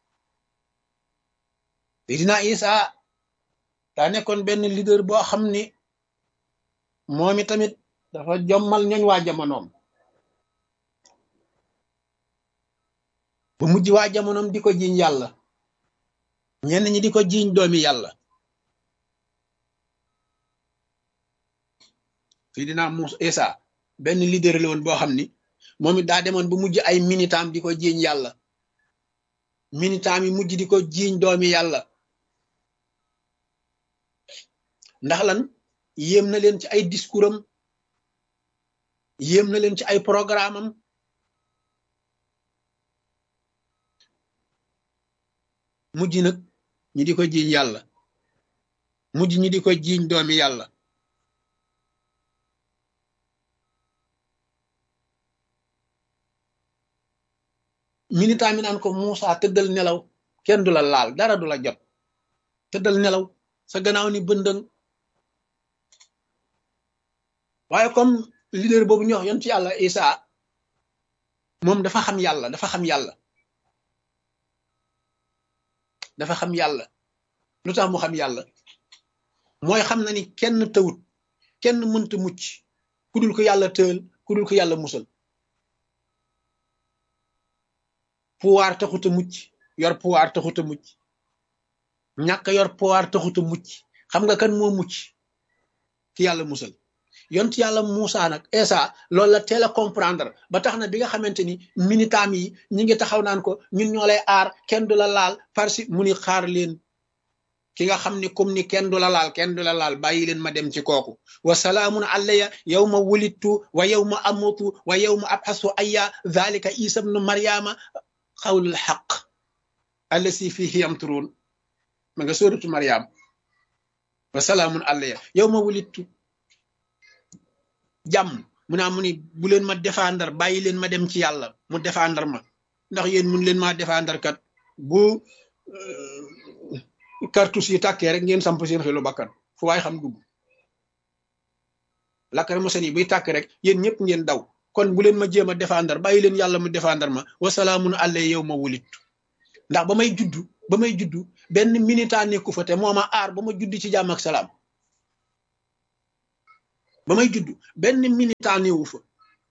Seydina Isa daa nekkoon benn leader boo xam ni moom i tamit dafa jommal ñooñ waa jamonoom bu mujj waa jamonoom di ko jiiñ yàlla ñenn ñi di ko jiiñ doomi yàlla Seydina Muusa Isa benn leader la woon boo xam ni moom it daa demoon bu mujj ay militant di ko jiiñ yàlla militant mi mujj di ko jiiñ doomi yàlla ndax lan yéem na leen ci ay discours am yéem na leen ci ay programme am mujj nag ñi di ko jiiñ yàlla mujj ñi di ko jiiñ doomi yàlla militant mi naan ko Moussa tëddal nelaw kenn du la laal dara du la jot tëddal nelaw sa gannaaw ni bëndëng waaye comme leader boobu ñox yoon ci yàlla Isa moom dafa xam yàlla dafa xam yàlla dafa xam yàlla lu tax mu xam yàlla mooy xam na ni kenn tawut kenn mënta mucc ku dul ko yàlla tëël ku dul ko yàlla musal pouvoir taxuta mucc yor pouvoir taxuta mucc ñàkk yor pouvoir taxuta mucc xam nga kan moo mucc ki yàlla musal yont yàlla Moussa nag Isa loolu la teel a comprendre ba tax na bi nga xamante ni militant yi ñi ngi taxaw naan ko ñun ñoo lay aar kenn du la laal parce que mu ni xaar leen ki nga xam ni comme ni kenn du la laal kenn du la laal bàyyi leen ma dem ci kooku wa salaamun alayya yawma wulidtu wa yawma amutu wa yawma abxasu ayya dhalika isa bnu maryama xawlul xaq allasi fihi yamturun ma nga sóoratu Maryam wa salaamun alayya yawma wulidtu jàmm mu naa mu ni bu leen ma défendre bàyyi leen ma dem ci yàlla mu défendre ma ndax yéen mun leen maa défendre kat bu cartouche yi tàkkee rek ngeen samp seen xelu bakkan fu waay xam dugg lakkar mosen yi buy tàkk rek yéen ñëpp ngeen daw kon bu leen ma jéem a défendre bàyyi leen yàlla mu défendre ma wasalaamun alayya yow ma wulit ndax ba may juddu ba may juddu benn militant nekku fa te moo ma aar ba ma judd ci jàmm ak salaam ba may juddu benn militant newu fa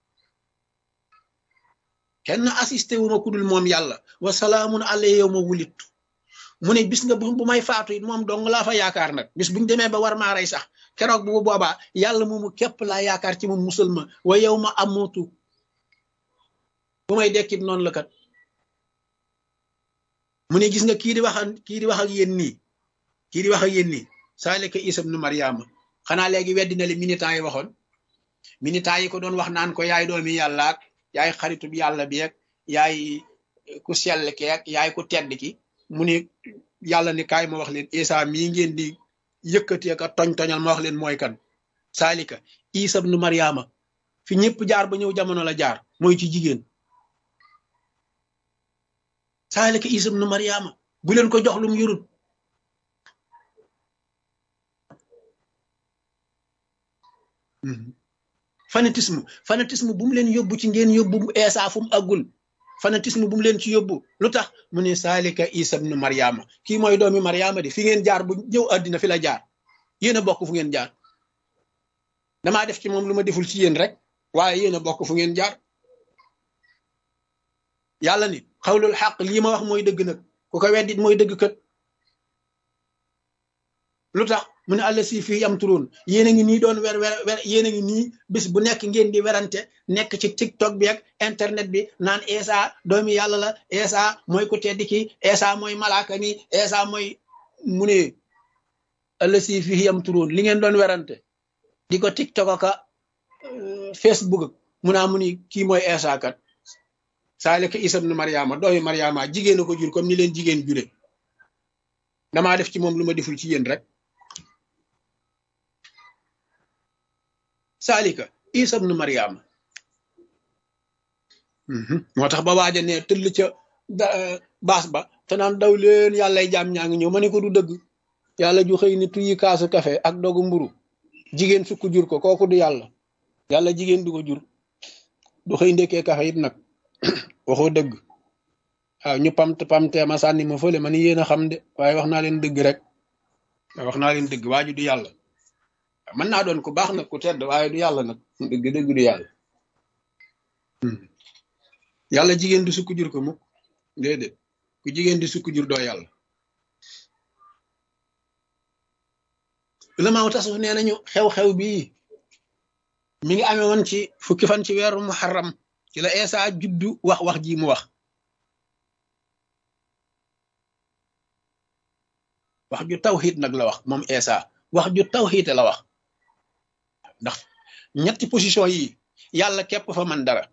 kenn assisté wu ma ku dul moom yàlla wa salaamun alayhi yow ma wulit mu ne bis nga bu may faatu it moom dong laa fa yaakaar nag bis buñu demee ba war maa rey sax keroog bu boobaa yàlla moomu képp laa yaakaar ci moom musal ma wa yow ma amutu bu may dekkit noonu la kat mu ne gis nga kii di wax kii di wax ak yéen nii kii di wax ak yéen nii saalika Isa ibnu Maryama xanaa léegi weddi na li militant yi waxoon militant yi ko doon wax naan ko yaay doomi yàlla ak yaay xaritu bi yàlla bi ak yaay ku sell ki ak yaay ku tedd ki mu ne yàlla ni kaay ma wax leen Isa mii ngeen di yëkkati ak a toñ-toñal ma wax leen mooy kan saalika Isa ibnu Maryama fi ñëpp jaar ba ñëw jamono la jaar mooy ci jigéen saalika Isa ibnu Maryama bu leen ko jox lu mu yurut fanatisme fanatisme bu mu leen yóbbu ci ngeen yóbbu Isa fu mu àggul fanatisme bu mu leen ci yóbbu lu tax mu ne saalika Isa ibnu Maryama kii mooy doomi Maryama di fi ngeen jaar bu ñëw àddina fi la jaar yéen a bokk fu ngeen jaar damaa def ci moom lu ma deful ci yéen rek waaye yéen a bokk fu ngeen jaar yàlla ni xawlul xaq lii ma wax mooy dëgg nag ku ko weddit mooy dëgg kat lu tax mu ne àlla si fii yam turoon yéen a ngi nii doon wer wer wer yéen a ngi nii bis bu nekk ngeen di werante nekk ci tiktok bi ak internet bi naan Isa doomi yàlla la Isa mooy ku tedd ki Isa mooy malaaka mi Isa mooy mu ne àlla si fii yam turoon li ngeen doon werante di ko tiktok aka facebook mu naa mu ni kii mooy Isa kat saalika Isa ibnu Maryama doomi Maryama jigéen a ko jur comme ni leen jigéen jure damaa def ci moom lu ma deful ci yéen rek saalika Isa ibnu Maryama moo tax ba waaja ne tëll ca baas ba te naan daw leen yàllay jaam ñaa ngi ñëw ma ne ko du dëgg yàlla ju xëy ni tuyi kaasu kafe ak dogu mburu jigéen sukk jur ko kooku du yàlla yàlla jigéen du ko jur du xëy ndekkee kafe it nag waxoo dëgg waaw ñu pamt pamtee ma sànni ma fële ma ni yéen a xam de waaye wax naa leen dëgg rek wax naa leen dëgg waaju du yàlla mën naa doon ku baax nag ku tedd waaye du yàlla nag dëgg dëgg du yàlla yàlla jigéen du sukk jur ko mukk déedéet ku jigéen di sukk jur doo yàlla ulamaaw tasawuf nee nañu xew-xew bii mi ngi amee woon ci fukki fan ci weeru muharram ci la Isa juddu wax wax ji mu wax wax ju tawxiid nag la wax moom Isa wax ju tawxiid la wax ndax ñetti position yi yàlla képp fa mën dara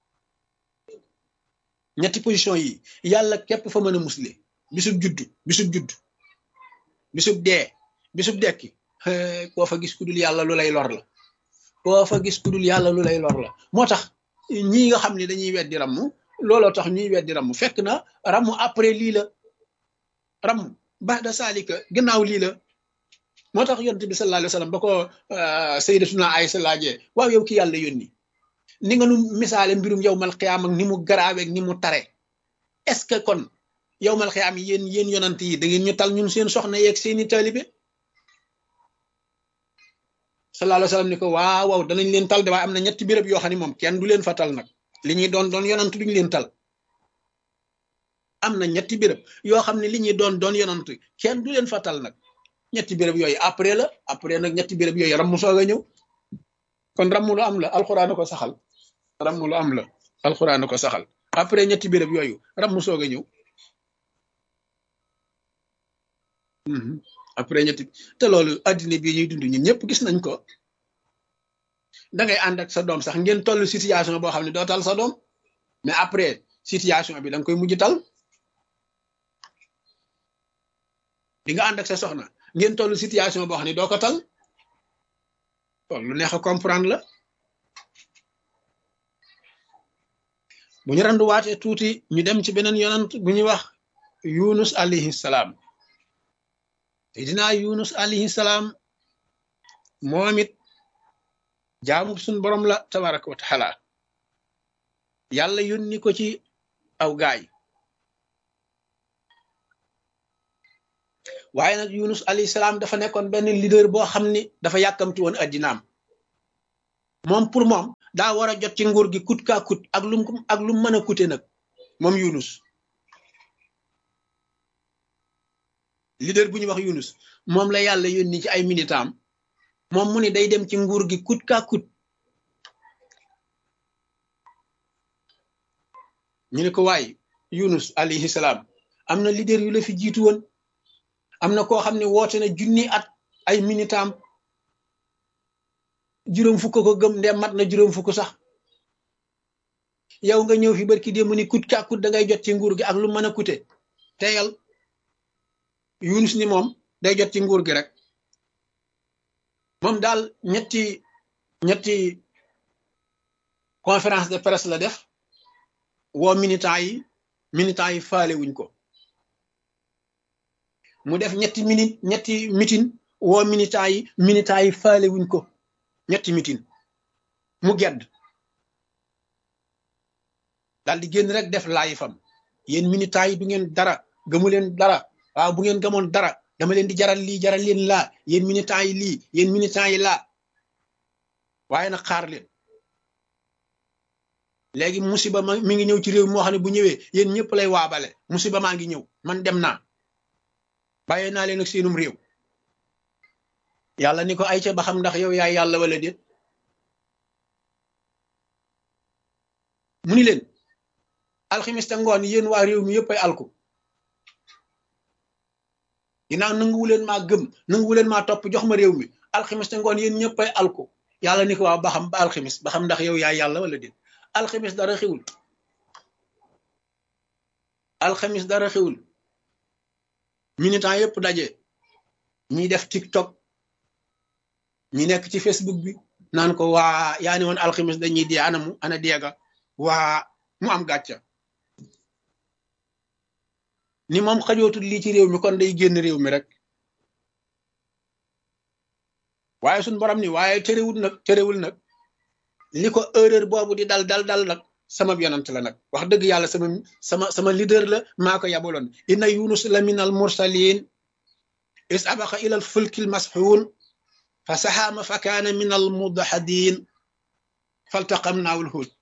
ñetti position yi yàlla képp fa mën a musle bisub judd bisub judd bisub dee bisub dekki koo fa gis ku dul yàlla lu lay lor la koo fa gis ku dul yàlla lu lay lor la moo tax ñii nga xam ne dañuy weddi ramm looloo tax ñuy weddi ramm fekk na ramm après lii la ramm ba'da saalika gannaaw lii la moo tax yonent bi sallallahu alayhi wa sallam ba ko sayyidatuna Aysa laajee waaw yow ki yàlla yónni ni nga nu misaale mbirum yawmal xiyaam ak ni mu garaaweeg ni mu tare est-ce que kon yawmal xiyaam yéen yéen yonant yi da ngeen ñu tal ñun seen soxna yeeg seeni taalibe sallallahu alayhi wa sallam ni ko waaw waaw danañ leen tal de waaye am na ñetti béréb yoo xam ne moom kenn du leen fa tal nag li ñuy doon doon yonant duñu leen tal am na ñetti béréb yoo xam ne li ñuy doon doon yonant kenn du leen fa tal nag ñetti béréb yooyu après la après nag ñetti béréb yooyu rammu soog a ñëw kon rammu lu am la alxuraan ko saxal rammu lu am la alxuraan ko saxal après ñetti béréb yooyu rammu soog a ñëw après ñetti te loolu addina bii ñuy dund ñun ñëpp gis nañ ko da ngay ànd ak sa doom sax ngeen toll situation boo xam ne doo tal sa doom mais après situation bi da nga koy mujj tal di nga ànd ak sa soxna ngeen toll situation boo xam ne doo ko tal loolu lu neex a comprendre la bu ñu randuwaatee tuuti ñu dem ci beneen yonant bu ñuy wax Yunus alayhi salaam te dinaa Yunus alayhi salaam moom it jaamu suñ borom la tabaraka wa taala yàlla yónni ko ci aw gaay waaye nag Yunus alayhi salaam dafa nekkoon benn leader boo xam ni dafa yàkkamti woon addinaam moom pour moom daa war a jot ci nguur gi kut kaa kut ak lum ak lum mën a kute nag moom Yunus leader bu ñuy wax Yunus moom la yàlla yónni ci ay militam moom mu ni day dem ci nguur gi kut kaa kut ñu ne ko waaye Yunus alayhi salaam am na leader yu la fi jiitu woon am na koo xam ne woote na junni at ay militam juróom fukk ko gëm ndem mat na juróom fukk sax yow nga ñëw fi barki démb ni kut kaa kut da ngay jot ci nguur gi ak lu mën a kute teyal Yunus ni moom day jot ci nguur gi rek moom daal ñetti ñetti conférence de presse la def woo militants yi militants yi faale wuñ ko mu def ñetti minute ñetti meeting woo militants yi militants yi faale wuñ ko ñetti meeting mu gedd daal di génn rek def laay fam yéen militants yi du ngeen dara gëmu leen dara waaw bu ngeen gëmoon dara dama leen di jaral lii jaral leen laa yéen militants yi lii yéen militants yi laa waaye nag xaar leen léegi musiba ma mi ngi ñëw ci réew moo xam ne bu ñëwee yéen ñëpp lay waabale musiba maa ngi ñëw man dem naa bàyyee naa leen ak seenum réew yàlla ni ko ay ca ba xam ndax yow yaay yàlla wala déet mu ni leen alximista ngoon yéen waa réew mi yëpp ay alku ginnaaw nanguwu leen maa gëm nanguwu leen maa topp jox ma réew mi alximista ngoon yéen ñëpp ay alku yàlla ni ko waaw ba xam ba alximis ba xam ndax yow yaay yàlla wala déet alxamis dara xewul alxamis dara xewul militant yëpp daje ñi def TikTok ñi nekk ci Facebook bi naan ko waa yaa ni woon alxamis dañuy dee anamu ana deega waa mu am gàcca ni moom xajootul lii ci réew mi kon day génn réew mi rek waaye suñ borom ni waaye terewul nag terewul nag li ko erreur boobu di dal dal dal nag sama yonant la nag wax dëgg yàlla sama sama sama leader la maa ko yabaloon inna yunus la min al mursalin is abaqa ila al fulki al masxuun fa saxaama fa kaana min al mudahadin faltaqamnaahu al huut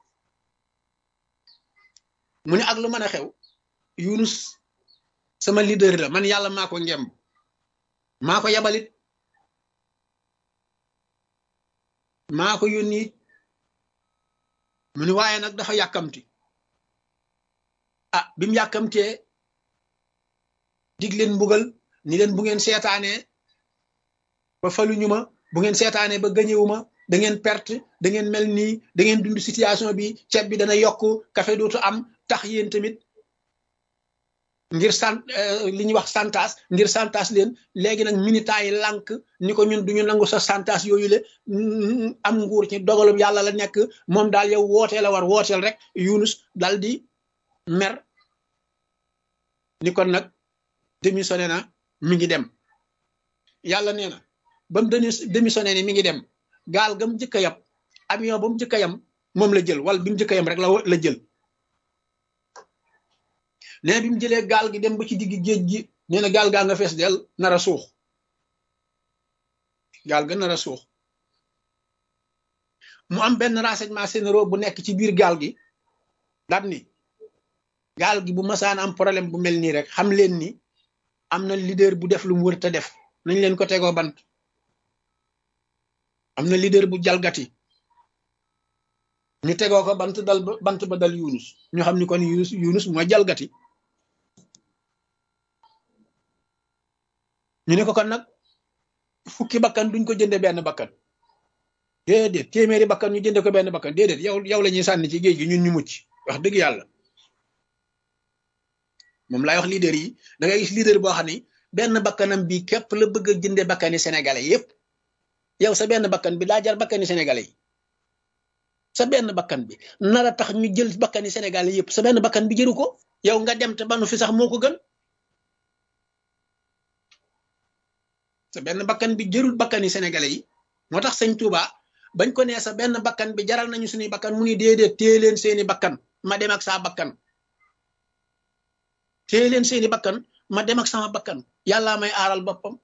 mu ne ak lu mën a xew yunus sama leader la man yàlla maa ko ngemb maa ko yabalit maa ko yónni mu ni waaye nag dafa yàkkamti ah bi mu yàkkamtee dig leen mbugal ni leen bu ngeen seetaanee ba faluñu ma bu ngeen seetaanee ba gañewu ma da ngeen perte da ngeen mel nii da ngeen dund situation bi ceeb bi dana yokk café dootu am tax yéen tamit ngir sant li ñuy wax santas ngir santas leen léegi nag militants yi lànk ni ko ñun duñu nangu sa santas yooyu le am nguur ci dogalub yàlla la nekk moom daal yow wootee la war wooteel rek Yunus dal di mer ni kon nag démissionné na mi ngi dem yàlla nee na ba mu démissionné ni mi ngi dem gaal ga mu njëkk a yab avion ba mu njëkk a yam moom la jël wala bi mu njëkk a yam rek la la jël nee bi mu jëlee gaal gi dem ba ci digg géej gi nee na gaal gaa nga fees del nar a suux gaal ga nar a suux mu am benn renseignement généraux bu nekk ci biir gaal gi daat ni gaal gi bu masaan am problème bu mel nii rek xam leen ni am na leader bu def lu mu wër te def nañ leen ko tegoo bant am na leader bu jalgati ñu tegoo ko bant dal bant ba dal Yunus ñu xam ni kon Yunus Yunus mooy jalgati ñu ne ko kon nag fukki bakkan duñ ko jënde benn bakkan déedéet téeméeri bakkan ñu jënde ko benn bakkan déedéet yow yow la ñuy sànni ci géej gi ñun ñu mucc wax dëgg yàlla moom laay wax leader yi da ngay gis leader boo xam ni benn bakkanam bi képp la bëgg a jënde bakkani sénégalais yépp yow sa benn bakkan bi daa jar bakkani sénégalais yi sa benn bakkan bi nar a tax ñu jël bakkani sénégalais yépp sa benn bakkan bi jëru ko yow nga dem te banu fi sax moo ko gën sa benn bakkan bi jërul bakkani sénégalais yi moo tax sëñ Touba bañ ko nee sa benn bakkan bi jaral nañu suñuy bakkan mu ni déedéet téye leen seeni bakkan ma dem ak saa bakkan téye leen seeni bakkan ma dem ak sama bakkan yàllaa may aaral boppam.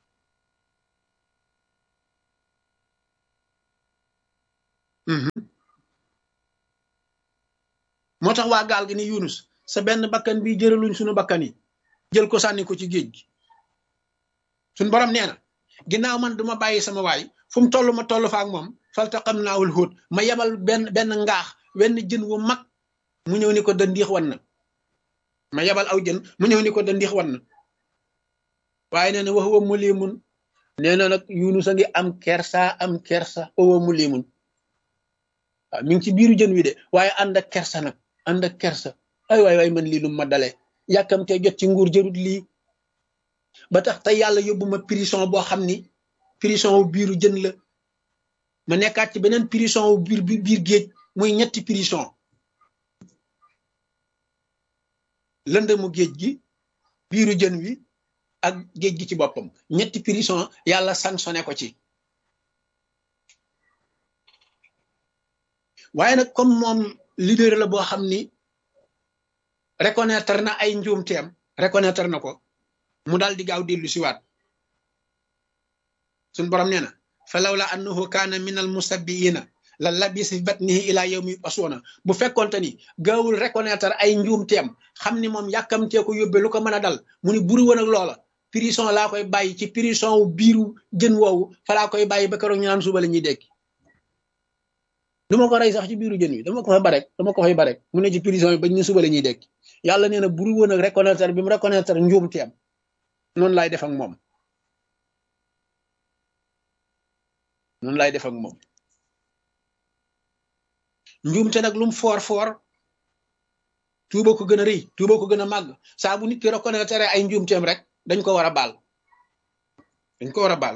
moo tax waa gaal gi ni Yunus sa benn bakkan bi jëraluñ suñu bakkan yi jël ko sànni ko ci géej gi suñ borom nee na ginnaaw man duma bàyyi sama waay fu mu toll ma toll fa ak moom faltaqam naawul xóot ma yebal benn benn ngaax wenn jën wu mag mu ñëw ni ko da ndiix wan na ma yebal aw jën mu ñëw ni ko da ndiix wan na waaye nee na wax wa mu liimun nee na nag Yunus a ngi am kersa am kersa wa mu liimun waaw mi ngi ci biiru jën wi de waaye ànd ak kersa nag ànd ak kersa ay waay waay man lii lu ma dalee yàkkamtee jot ci nguur jërut lii ba tax tey yàlla yóbbu ma prison boo xam ni prison wu biiru jën la ma nekkaat ci beneen prison wu biir biir géej muy ñetti prison lëndëmu géej gi biiru jën wi ak géej gi ci boppam ñetti prison yàlla sanctionné ko ci waaye nag comme moom leader la boo xam ni reconnaître na ay njuumteem reconnaître na ko mu daal di gaaw dellu siwaat suñ borom nee na fa lawla annahu kaana min al musabbiina la labisa fi batnihi ila yawmi yub'asuuna bu fekkoonte ni gaawul reconnaître ay njuumteem xam ni moom yàkkamtee ko yóbbe lu ko mën a dal mu ni buri woon ak loola prison laa koy bàyyi ci prison wu biiru jën woowu fa laa koy bàyyi ba keroog ñu naan suba la ñuy dekki du ma ko rey sax ci biiru jën wi dama ko fay barek dama ko fay barek mu ne ci prison yi bañ ne suba la ñuy dekki yàlla nee na buri woon ak reconnaître bi mu reconnaître njuumteem noonu laay def ak moom noonu laay def ak moom njuumte nag lu mu foor foor tuuba ko gën a rëy tuuba ko gën a màgg saa bu nit ki reconnaître ay njuumteem rek dañ ko war a baal dañ ko war a baal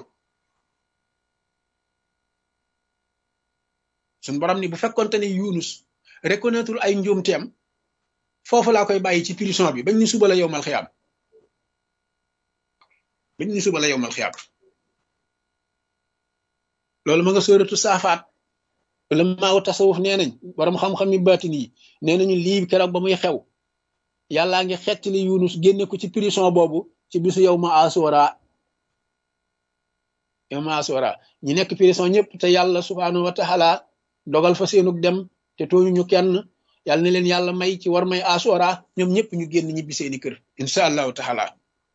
suñ borom ni bu fekkonte ni Yunus reconnaître ay njuumteem foofu laa koy bàyyi ci prison bi bañ ñu suba la yowmal xiyaam bañ ñu suba la yowmal xiyaam loolu ma nga sóoratu saafaat wala maaw tasawuf nee nañ borom xam-xam yi baatin yi nee nañu lii keroog ba muy xew yàllaa ngi xettali Yunus génne ko ci prison boobu ci bisu yow ma asura yow ma asura ñi nekk prison ñëpp te yàlla subhaanahu wa taala dogal fa seenug dem te tooñu ñu kenn yàlla ne leen yàlla may ci war may asura ñoom ñëpp ñu génn ñibbi seeni kër insha allahu taala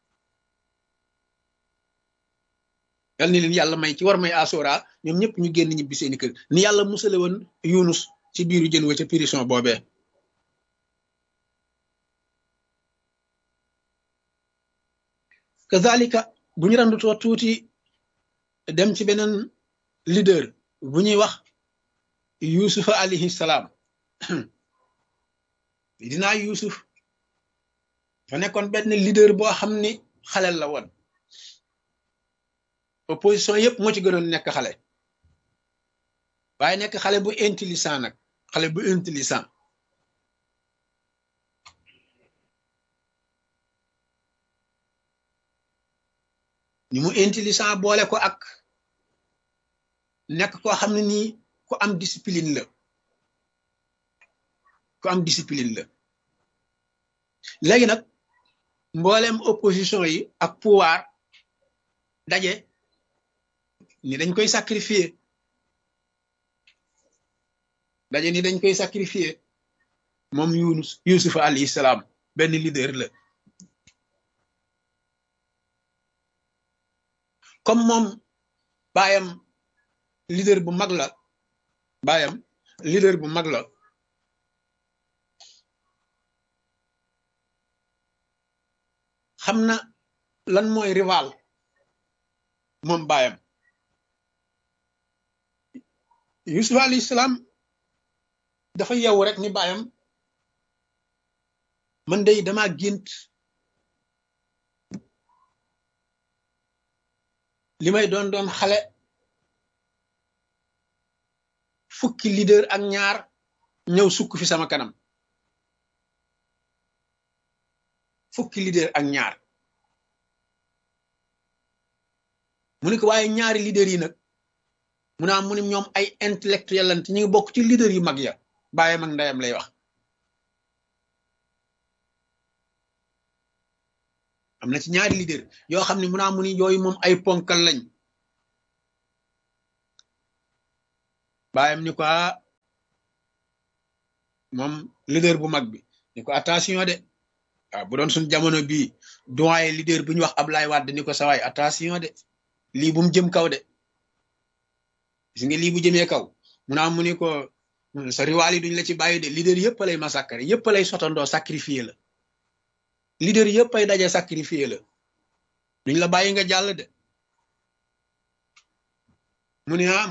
yàlla ne leen yàlla may ci war may asura ñoom ñëpp ñu génn ñibbi seeni kër ni yàlla musale woon Yunus ci biiru jën wa ca prison boobee kazalika bu ñu randutoo tuuti dem ci beneen leader bu ñuy wax yusufa alayhi salaam dinaa yusuf fa nekkoon benn leader boo xam ni xalel la woon opposition yëpp moo ci gënoon nekk xale waaye nekk xale bu intelligent nag xale bu intelligent ni mu intelligent boole ko ak nekk koo xam ne nii ku am discipline la ku am discipline la léegi nag mboolem opposition yi ak pouvoir daje ni dañ koy sacrifier daje ni dañ koy sacrifier moom Yunus Yusuf alayhi salaam benn leader la comme moom baayam leader bu mag la baayam leader bu mag la xam na lan mooy rival moom baayam Yusuf alayhi salaam dafa yeewu rek ni baayam man day dama gént li may doon doon xale fukki leader ak ñaar ñëw sukk fi sama kanam fukki leader ak ñaar mu ne ko waaye ñaari leader yi nag mu naa mu ne ñoom ay intellectuel lan te ñu ngi bokk ci leader yu mag ya baayam ak ndeyam lay wax am na ci ñaari leader yoo xam ne mu naa mu ni yooyu moom ay ponkal lañ bàyyam ni ko moom leader bu mag bi ni ko attention de waaw bu doon suñ jamono bii doyen leader bu ñu wax Ablaye Wade ni ko sawaay attention de lii bu mu jëm kaw de gis nga lii bu jëmee kaw mu naa mu ni ko sa riwaal yi duñ la ci bàyyi de leader yëpp lay massacrer yëpp lay sotandoo sacrifier la leader yëpp ay daje sacrifier la duñ la bàyyi nga jàll de mu ne ah